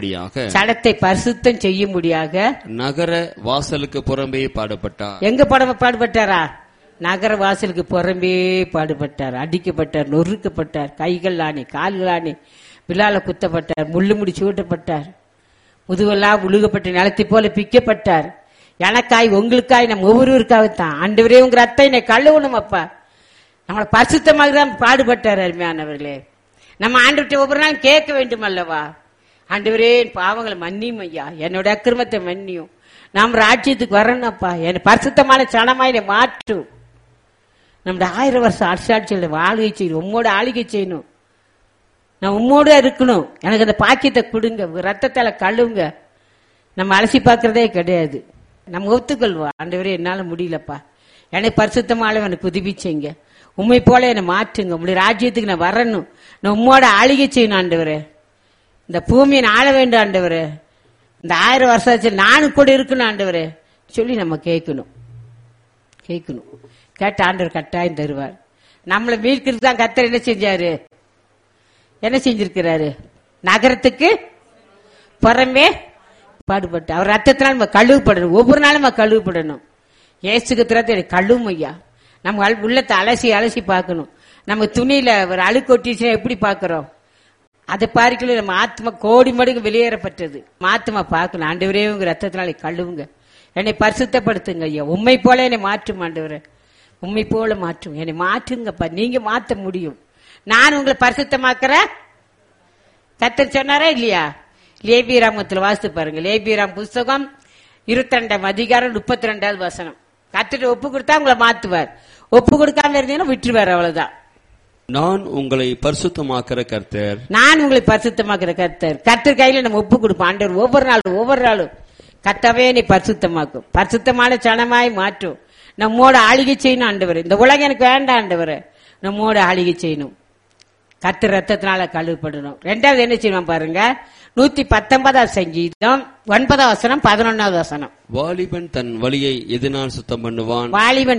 S3: செய்யும்படியாக நகர வாசலுக்கு புறம்பே பாடுபட்டார்.
S2: எங்க பாடுபட்டாரா? நகர வாசலுக்கு புறம்பே பாடுபட்டார், அடிக்கப்பட்டார், நொறுக்கப்பட்டார், கைகள் ஆணி கால்கள் ஆணி விழால குத்தப்பட்டார், முள்ளு முடிச்சு ஊட்டப்பட்டார், முதுவெல்லாம் உழுகப்பட்ட நிலத்தை போல பிக்கப்பட்டார். எனக்காய் உங்களுக்காய் நம்ம ஒவ்வொருவருக்காகத்தான். ஆண்டவரே உங்க ரத்தம் என்னை கழுவணும் அப்பா, நம்மளை பரிசுத்தமாக தான் பாடுபட்டார். அருமையானவர்களே, நம்ம ஆண்டவர்கிட்ட ஒவ்வொரு நாள் கேட்க வேண்டும் அல்லவா, ஆண்டவரே என் பாவங்களை மன்னியும் ஐயா, என்னோட அக்கிரமத்தை மன்னியும், நாம் ராஜ்யத்துக்கு வரணும் அப்பா, என் பரிசுத்தமான சனமாய் என்னை மாற்றும், நம்முடைய 1000 வருஷம் அரசாட்சியோட ஆளுகை செய்யணும், உம்மோட ஆளுகை செய்யணும், நான் உம்மோட இருக்கணும், எனக்கு அந்த பாக்கியத்தை கொடுங்க, ரத்தத்தால கழுவுங்க. நம்ம அலசி பார்க்கறதே கிடையாது. நம்ம ஒத்துக்கொள்வோம், ஆண்டவரே என்னால முடியலப்பா, எனக்கு பரிசுத்தமால எனக்கு உதவி செய்யுங்க, உண்மை போல என்னை மாற்றுங்க, உங்களுடைய ராஜ்யத்துக்கு நான் வரணும், நான் உம்மோட ஆளுகை செய்யணும் ஆண்டவரே, இந்த பூமியை ஆள வேண்டும் ஆண்டவரே, இந்த 1000 வருஷம் நானும் கூட இருக்கணும் ஆண்டவரே சொல்லி நம்ம கேட்கணும். கேட்ட ஆண்டவர் கட்டாயம் தருவார். நம்மளை மீட்கிறது தான் கர்த்தர் என்ன செஞ்சிருக்கிறாரு, நகரத்துக்கு புறமே பாடுபட்டு அவர் ரத்தத்தினால் நம்ம கழுவுப்படணும், ஒவ்வொரு நாளும் நம்ம கழுவுப்படணும். ஏசுக்கு திறத்தை கழுவும் ஐயா, நம்ம உள்ளத்தை அலசி பார்க்கணும். நம்ம துணியில ஒரு அழுக்கு ஒட்டிச்சுன்னா எப்படி பாக்குறோம், அதை பார்க்கல நம்ம ஆத்மா கோடி மடங்கு வெளியேறப்பட்டது. ஆத்மா பார்க்கணும், ஆண்டவரே உங்க ரத்தத்தினால கழுவுங்க, என்னை பரிசுத்தப்படுத்துங்க ஐயா, உண்மை போல என்னை மாற்றும் ஆண்டவரே, உண்மை போல மாற்றும், என்னை மாற்றுங்கப்பா, நீங்க மாற்ற முடியும், நான் உங்களை பரிசுத்தமாக்குற கர்த்தர் சொன்னாரா இல்லையா? லேபியராமத்தில் வாசித்து பாருங்க, லேபியராம் புஸ்தகம் 22ஆம் அதிகாரம் 32வது வசனம். கர்த்தர் ஒப்பு கொடுத்தா உங்களை மாத்துவார், ஒப்பு கொடுக்காம இருந்தீங்கன்னா விட்டுருவார், அவ்வளவுதான்.
S3: நான் உங்களை பரிசுத்தமாக்குற கர்த்தர்,
S2: கர்த்தர் கையில நம்ம ஒப்பு கொடுப்போம். ஆண்டவர் ஒவ்வொரு நாளும் கர்த்தாவே நீ பரிசுத்தமாக்கும், பரிசுத்தமான சனமாய் மாற்றும், நம்மோட ஆளுகை செய்யணும் ஆண்டவர், இந்த உலகம் எனக்கு வேண்டாம் ஆண்டவர், நம்மோட ஆளுகை செய்யணும், கர்த்தர் ரத்தத்தினால கழுவப்படணும். 2வது என்ன செய்யணும் பாருங்க, 119ஆம் சங்கீதம் 9வது வசனம் 11வது வசனம்.
S3: வாலிபன் தன் வழியை எதனால் சுத்தம் பண்ணுவான்,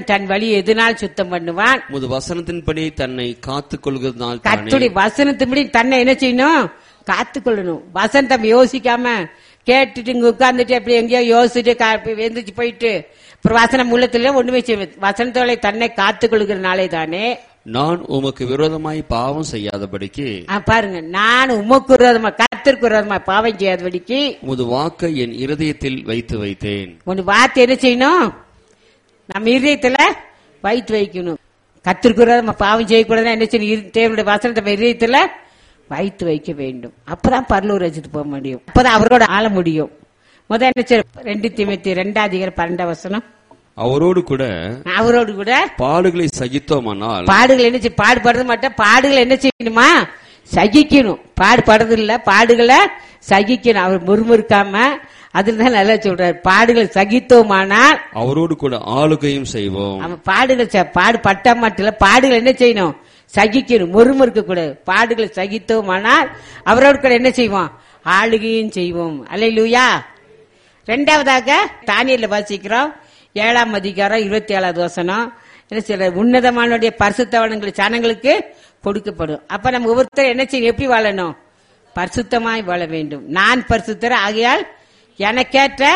S3: உமது வசனத்தின்படி தன்னை காத்துக் கொள்கிறதுனால்,
S2: கர்த்தருடைய வசனத்தின்படி தன்னை என்ன செய்யணும், காத்துக்கொள்ளணும். வசனம் யோசிக்காம கேட்டுட்டு இங்க உட்கார்ந்துட்டு அப்படி எங்கேயோ யோசிச்சுட்டு எந்திரிச்சு போயிட்டு அப்புறம் வசனம் உள்ளத்துல ஒண்ணுமே செய்வேன், வசனத்தோட தன்னை காத்துக் கொள்கிறனாலே தானே
S3: நான் உமக்கு விரோதமாய் பாவம் செய்யாதபடிக்கு,
S2: பாருங்க, நான் உமக்கு விரோதமா கர்த்தருக்கு விரோதமா பாவம் செய்யாதபடிக்கு
S3: உமது வாக்கை என் இருதயத்தில் வைத்தேன்.
S2: உன் வார்த்தை என்ன செய்யணும், நம்ம இருதயத்துல வைக்கணும். கர்த்தருக்கு விரோதமா பாவம் செய்யக்கூடாதுன்னா என்ன செய்யணும், தேவனுடைய வசனத்தை இருதயத்துல வைத்து வைக்க வேண்டும். அப்பதான் பரலோக ராஜ்யத்துக்கு போக முடியும், அப்பதான் அவரோட ஆள முடியும். முதல் என்ன செய்ய 2 தீமோத்தேயு 2ஆம் அதிகாரம் 12ஆம் வசனம்.
S3: அவரோடு கூட பாடுகளை சகித்தோமானால்,
S2: பாடுகள் என்ன செய்ய, பாடுபடுறது மாட்டோம், பாடுகளை என்ன செய்யணுமா, சகிக்கணும். பாடுபடுறது இல்ல, பாடுகளை சகிக்கணும். அவர் முறுமுறுக்காம, அதுலதான் நல்லா சொல்றாரு, பாடுகளை சகித்தோமானால்
S3: அவரோடு கூட ஆளுகையும் செய்வோம்.
S2: பாடுகள் பாடுபட்ட மாட்டில, பாடுகள் என்ன செய்யணும், சகிக்கணும், முறுமுறுக்க கூடாது. பாடுகளை சகித்தோமானால் அவரோடு கூட என்ன செய்வோம், ஆளுகையும் செய்வோம். அல்லேலூயா. 2வதாக தானியேல்ல வாசிக்கிறோம் 7ஆம் அதிகாரம் 27வது வசனம். என்ன சொல்ற, உன்னதமானுடைய பரிசுத்தவான்கள் ஜனங்களுக்கு கொடுக்கப்படும். அப்ப நம்ம ஒவ்வொருத்தரும் என்ன செய்யணும், எப்படி வாழணும், பரிசுத்தமாய் வாழ வேண்டும். நான் பரிசுத்தர் ஆகையால் எனக்கேற்ற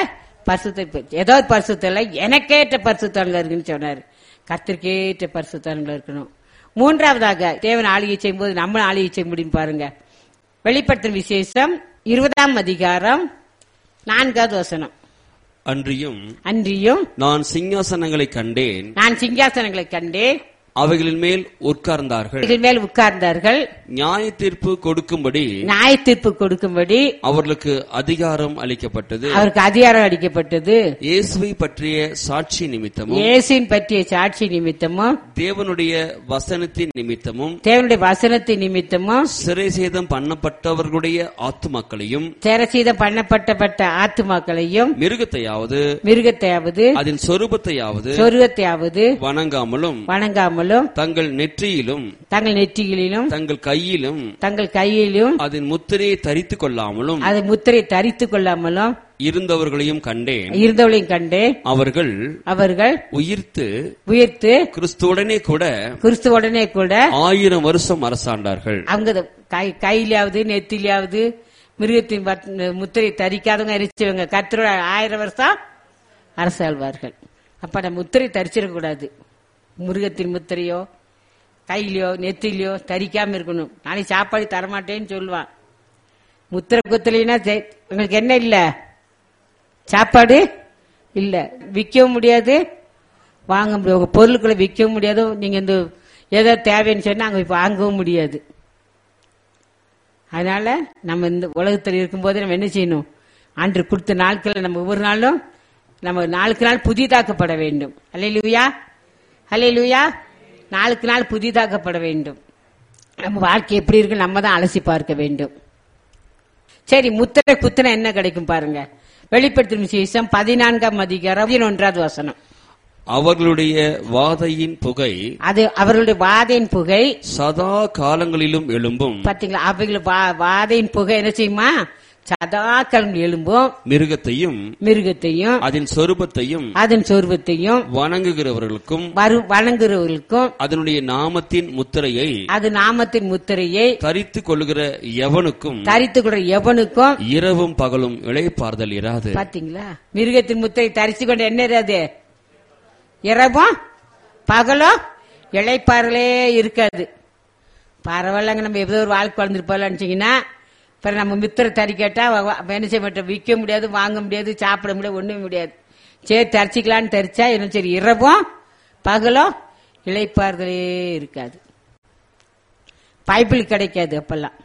S2: பரிசுத்த ஏதோ பரிசுத்தம் இல்லை, எனக்கேற்ற பரிசுத்தவன்கள் இருக்குன்னு சொன்னாரு. கர்த்தருக்கேற்ற பரிசுத்தவன்கள் இருக்கணும். மூன்றாவதாக தேவன் ஆளுகை செய்யும் போது நம்மளும் ஆளுகை செய்ய முடியும் பாருங்க. வெளிப்படுத்தும் விசேஷம் 20ஆம் அதிகாரம் 4வது வசனம்.
S3: அன்றியும் நான் சிங்காசனங்களை கண்டேன், அவைகளின் மேல் உட்கார்ந்தார்கள். நியாய தீர்ப்பு கொடுக்கும்படி அவர்களுக்கு அதிகாரம் அளிக்கப்பட்டது. இயேசுவை பற்றிய சாட்சி நிமித்தமும் தேவனுடைய வசனத்தின் நிமித்தமும் சிறைசேதம் பண்ணப்பட்டவர்களுடைய ஆத்துமாக்களையும் மிருகத்தையாவது அதன் சொரூபத்தையாவது வணங்காமலும் தங்கள் நெற்றியிலும் தங்கள் கையிலும் அதன் முத்திரையை தரித்துக் கொள்ளாமலும் இருந்தவர்களையும் கண்டேன். அவர்கள் உயிர்த்து கிறிஸ்துவுடனே கூட 1000 வருஷம் அரசாண்டார்கள்.
S2: அவங்க கையிலாவது நெத்திலாவது மிருகத்தின் முத்திரை தரிக்காதவங்க எரிச்சவங்க கர்த்தரோட 1000 வருஷம் அரசாழ்வார்கள். அப்ப நம்ம முத்திரை தரிச்சிடக் கூடாது. மிருகத்தின் முத்திரையோ கையிலையோ நெத்திலையோ தரிக்காம இருக்கணும். நாளைக்கு சாப்பாடு தரமாட்டேன்னு சொல்லுவான். முத்திரை குத்தலைன்னா உங்களுக்கு என்ன இல்ல, சாப்பாடு இல்ல, விற்கவும் முடியாது, வாங்க முடியாது, உங்க பொருட்களை விற்கவும் முடியாது. நீங்க இந்த ஏதோ தேவைன்னு சொன்னா அங்க வாங்கவும் முடியாது. அதனால நம்ம இந்த உலகத்தில் இருக்கும்போது நம்ம என்ன செய்யணும், அன்று கொடுத்த நாட்கள் நம்ம ஒவ்வொரு நாளும் நம்ம நாளுக்கு நாள் புதிதாக்கப்பட வேண்டும். அல்லேலூயா, அல்லேலூயா. நாளுக்கு நாள் புதிதாக்கப்பட வேண்டும். நம்ம வாழ்க்கை எப்படி இருக்கு நம்ம தான் அலசி பார்க்க வேண்டும். சரி, முத்திரை குத்தின என்ன கிடைக்கும் பாருங்க. வெளிப்படுத்தும் விசேஷம் 14ஆம் அதிகாரம் 11வது வசனம்.
S3: அவர்களுடைய வாதையின் புகை சதா காலங்களிலும் எழும்பும்.
S2: பாத்தீங்களா, அவைகள் வாதையின் புகை என்ன செய்யுமா, சதா காலம் எழும்பும். மிருகத்தையும்
S3: அதன் சொரூபத்தையும் வணங்குகிறவர்களுக்கும் அதனுடைய நாமத்தின் முத்திரையை தரித்துக் கொள்ளுகிற எவனுக்கும் இரவும் பகலும் இளைப்பாறுதல் இராது.
S2: பாத்தீங்களா, மிருகத்தின் முத்திரை தரித்து கொண்டு என்ன இராது, இரவும் பகலும் இளைப்பாறுதலே இருக்காது. பரவாயில்லங்க, நம்ம ஏதோ ஒரு வாழ்க்கை வாழ்ந்துருப்போம்னு நம்ம மித்திர தறி கேட்டா என்ன செய்ய மாட்டோம், விற்க முடியாது, வாங்க முடியாது, சாப்பிட முடியாது, ஒண்ணுமே முடியாது. சரி தரிச்சிக்கலான்னு தரிச்சா என்ன சரி, இரவும் பகலும் இளைப்பாறுதலே இருக்காது. பைபிள் கிடைக்காது. அப்பெல்லாம்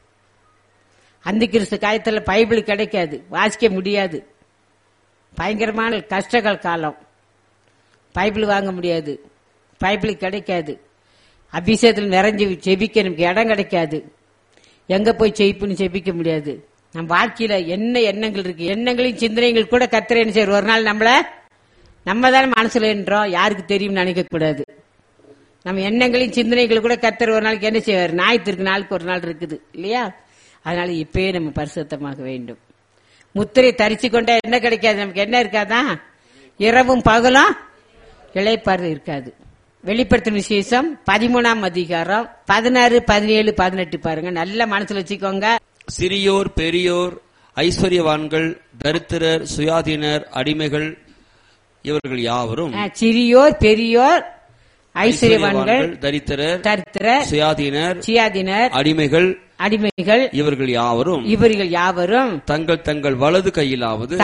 S2: அந்த கிறிஸ்து காலத்துல பைபிள் கிடைக்காது, வாசிக்க முடியாது. பயங்கரமான கஷ்டங்கள் காலம். பைபிள் வாங்க முடியாது, பைபிள் கிடைக்காது. அபிஷேகத்தில் நிறைஞ்சு செபிக்க நமக்கு இடம் கிடைக்காது. எங்க போய் செபிப்புன்னு செபிக்க முடியாது. நம்ம வாழ்க்கையில என்ன எண்ணங்கள் இருக்கு, எண்ணங்களின் சிந்தனைகள் கூட கர்த்தர் என்ன செய்வார், ஒரு நாள் நம்ம தானே மனசுல என்றோம், யாருக்கு தெரியும் நினைக்க கூடாது. நம்ம எண்ணங்களின் சிந்தனைகள் கூட கர்த்தர் ஒரு நாளைக்கு என்ன செய்வார், ஞாயிற்றுக்கு நாளுக்கு ஒரு நாள் இருக்குது இல்லையா. அதனால இப்பயே நம்ம பரிசுத்தமாக வேண்டும். முத்திரை தரிச்சு கொண்டா என்ன கிடைக்காது, நமக்கு என்ன இருக்காதான், இரவும் பகலும் இளைப்பாறு இருக்காது. வெளிப்படுத்தும் விசேஷம் 13ஆம் அதிகாரம் 16, 17, 18 பாருங்க, நல்ல மனசுல வச்சுக்கோங்க.
S3: சிறியோர் பெரியோர், ஐஸ்வர்யவான்கள், தரித்திரர், சுயாதீனர், அடிமைகள், இவர்கள் யாவரும்,
S2: சிறியோர் பெரியோர் ஐஸ்வர்யவான்கள்,
S3: தரித்திரர், சுயாதீனர், அடிமைகள், இவர்கள் யாவரும் தங்கள் தங்கள் வலது கையிலாவது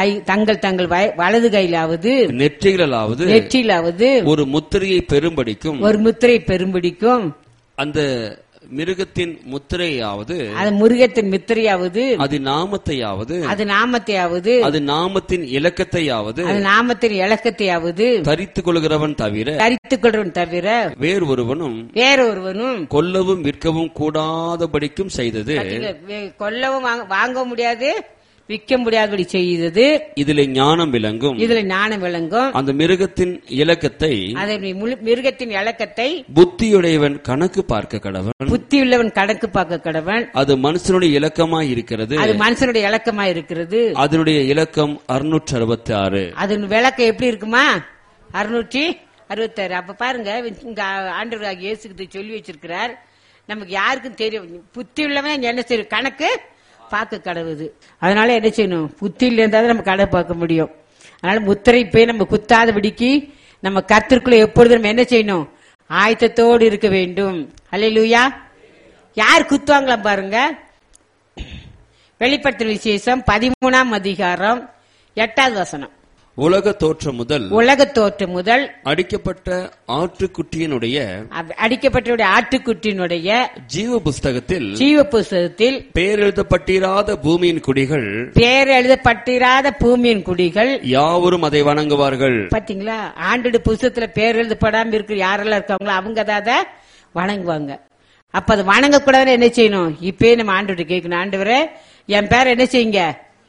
S2: வலது கையிலாவது நெற்றியிலாவது
S3: ஒரு முத்திரையை பெரும்படிக்கும் அந்த மிருகத்தின் முத்திரையாவது அது நாமத்தையாவது அது நாமத்தின் இலக்கத்தையாவது தரித்துக் கொள்கிறவன் தவிர வேறு ஒருவனும் கொல்லவும் விற்கவும் கூடாதபடிக்கும் செய்தது.
S2: கொல்லவும் வாங்க முடியாது, விற்க முடியாதபடி செய்தது.
S3: இதுல ஞானம் விளங்கும். அந்த மிருகத்தின் இலக்கத்தை புத்தியுடையவன் கணக்கு பார்க்க கடவன். அது மனுஷனுடைய இலக்கமாய் இருக்கிறது. அதனுடைய இலக்கம் 666.
S2: அதன் விளக்கம் எப்படி இருக்குமா, 666. அப்ப பாருங்க, இங்க ஆண்டவராகிய இயேசு சொல்லி வச்சிருக்கிறார். நமக்கு யாருக்கும் தெரியும், புத்தி உள்ளவன் என்ன செய்யும், கணக்கு
S1: பார்க்க கடவுது. அதனால என்ன செய்யணும்? புத்தியில இருந்தாதான் நம்ம கடை பார்க்க முடியும். அதனால முத்திரை போய் நம்ம குத்தாதபடிக்கு நம்ம கர்த்தருக்குள்ள எப்பொழுதும் நம்ம என்ன செய்யணும்? ஆயத்தத்தோடு இருக்க வேண்டும். அல்லேலூயா. யார் குத்துவாங்களா பாருங்க. வெளிப்படுத்தல் விசேஷம் 13ஆம் அதிகாரம் 8வது வசனம்.
S3: உலக தோற்றம் முதல் அடிக்கப்பட்ட ஆட்டுக்குட்டியினுடைய ஜீவ புஸ்தகத்தில் பேர் எழுதப்பட்டிராத பூமியின் குடிகள் யாவரும் அதை வணங்குவார்கள்.
S1: பாத்தீங்களா? ஆண்டு புஸ்தகத்துல பேர் எழுதப்படாம இருக்கு யாரெல்லாம் இருக்காங்களோ அவங்க அதை வணங்குவாங்க. அப்ப அது வணங்க கூடாதுன்னு என்ன செய்யணும்? இப்பயே நம்ம ஆண்டு கேட்கணும், ஆண்டவரே என் பேர் என்ன செய்யுங்க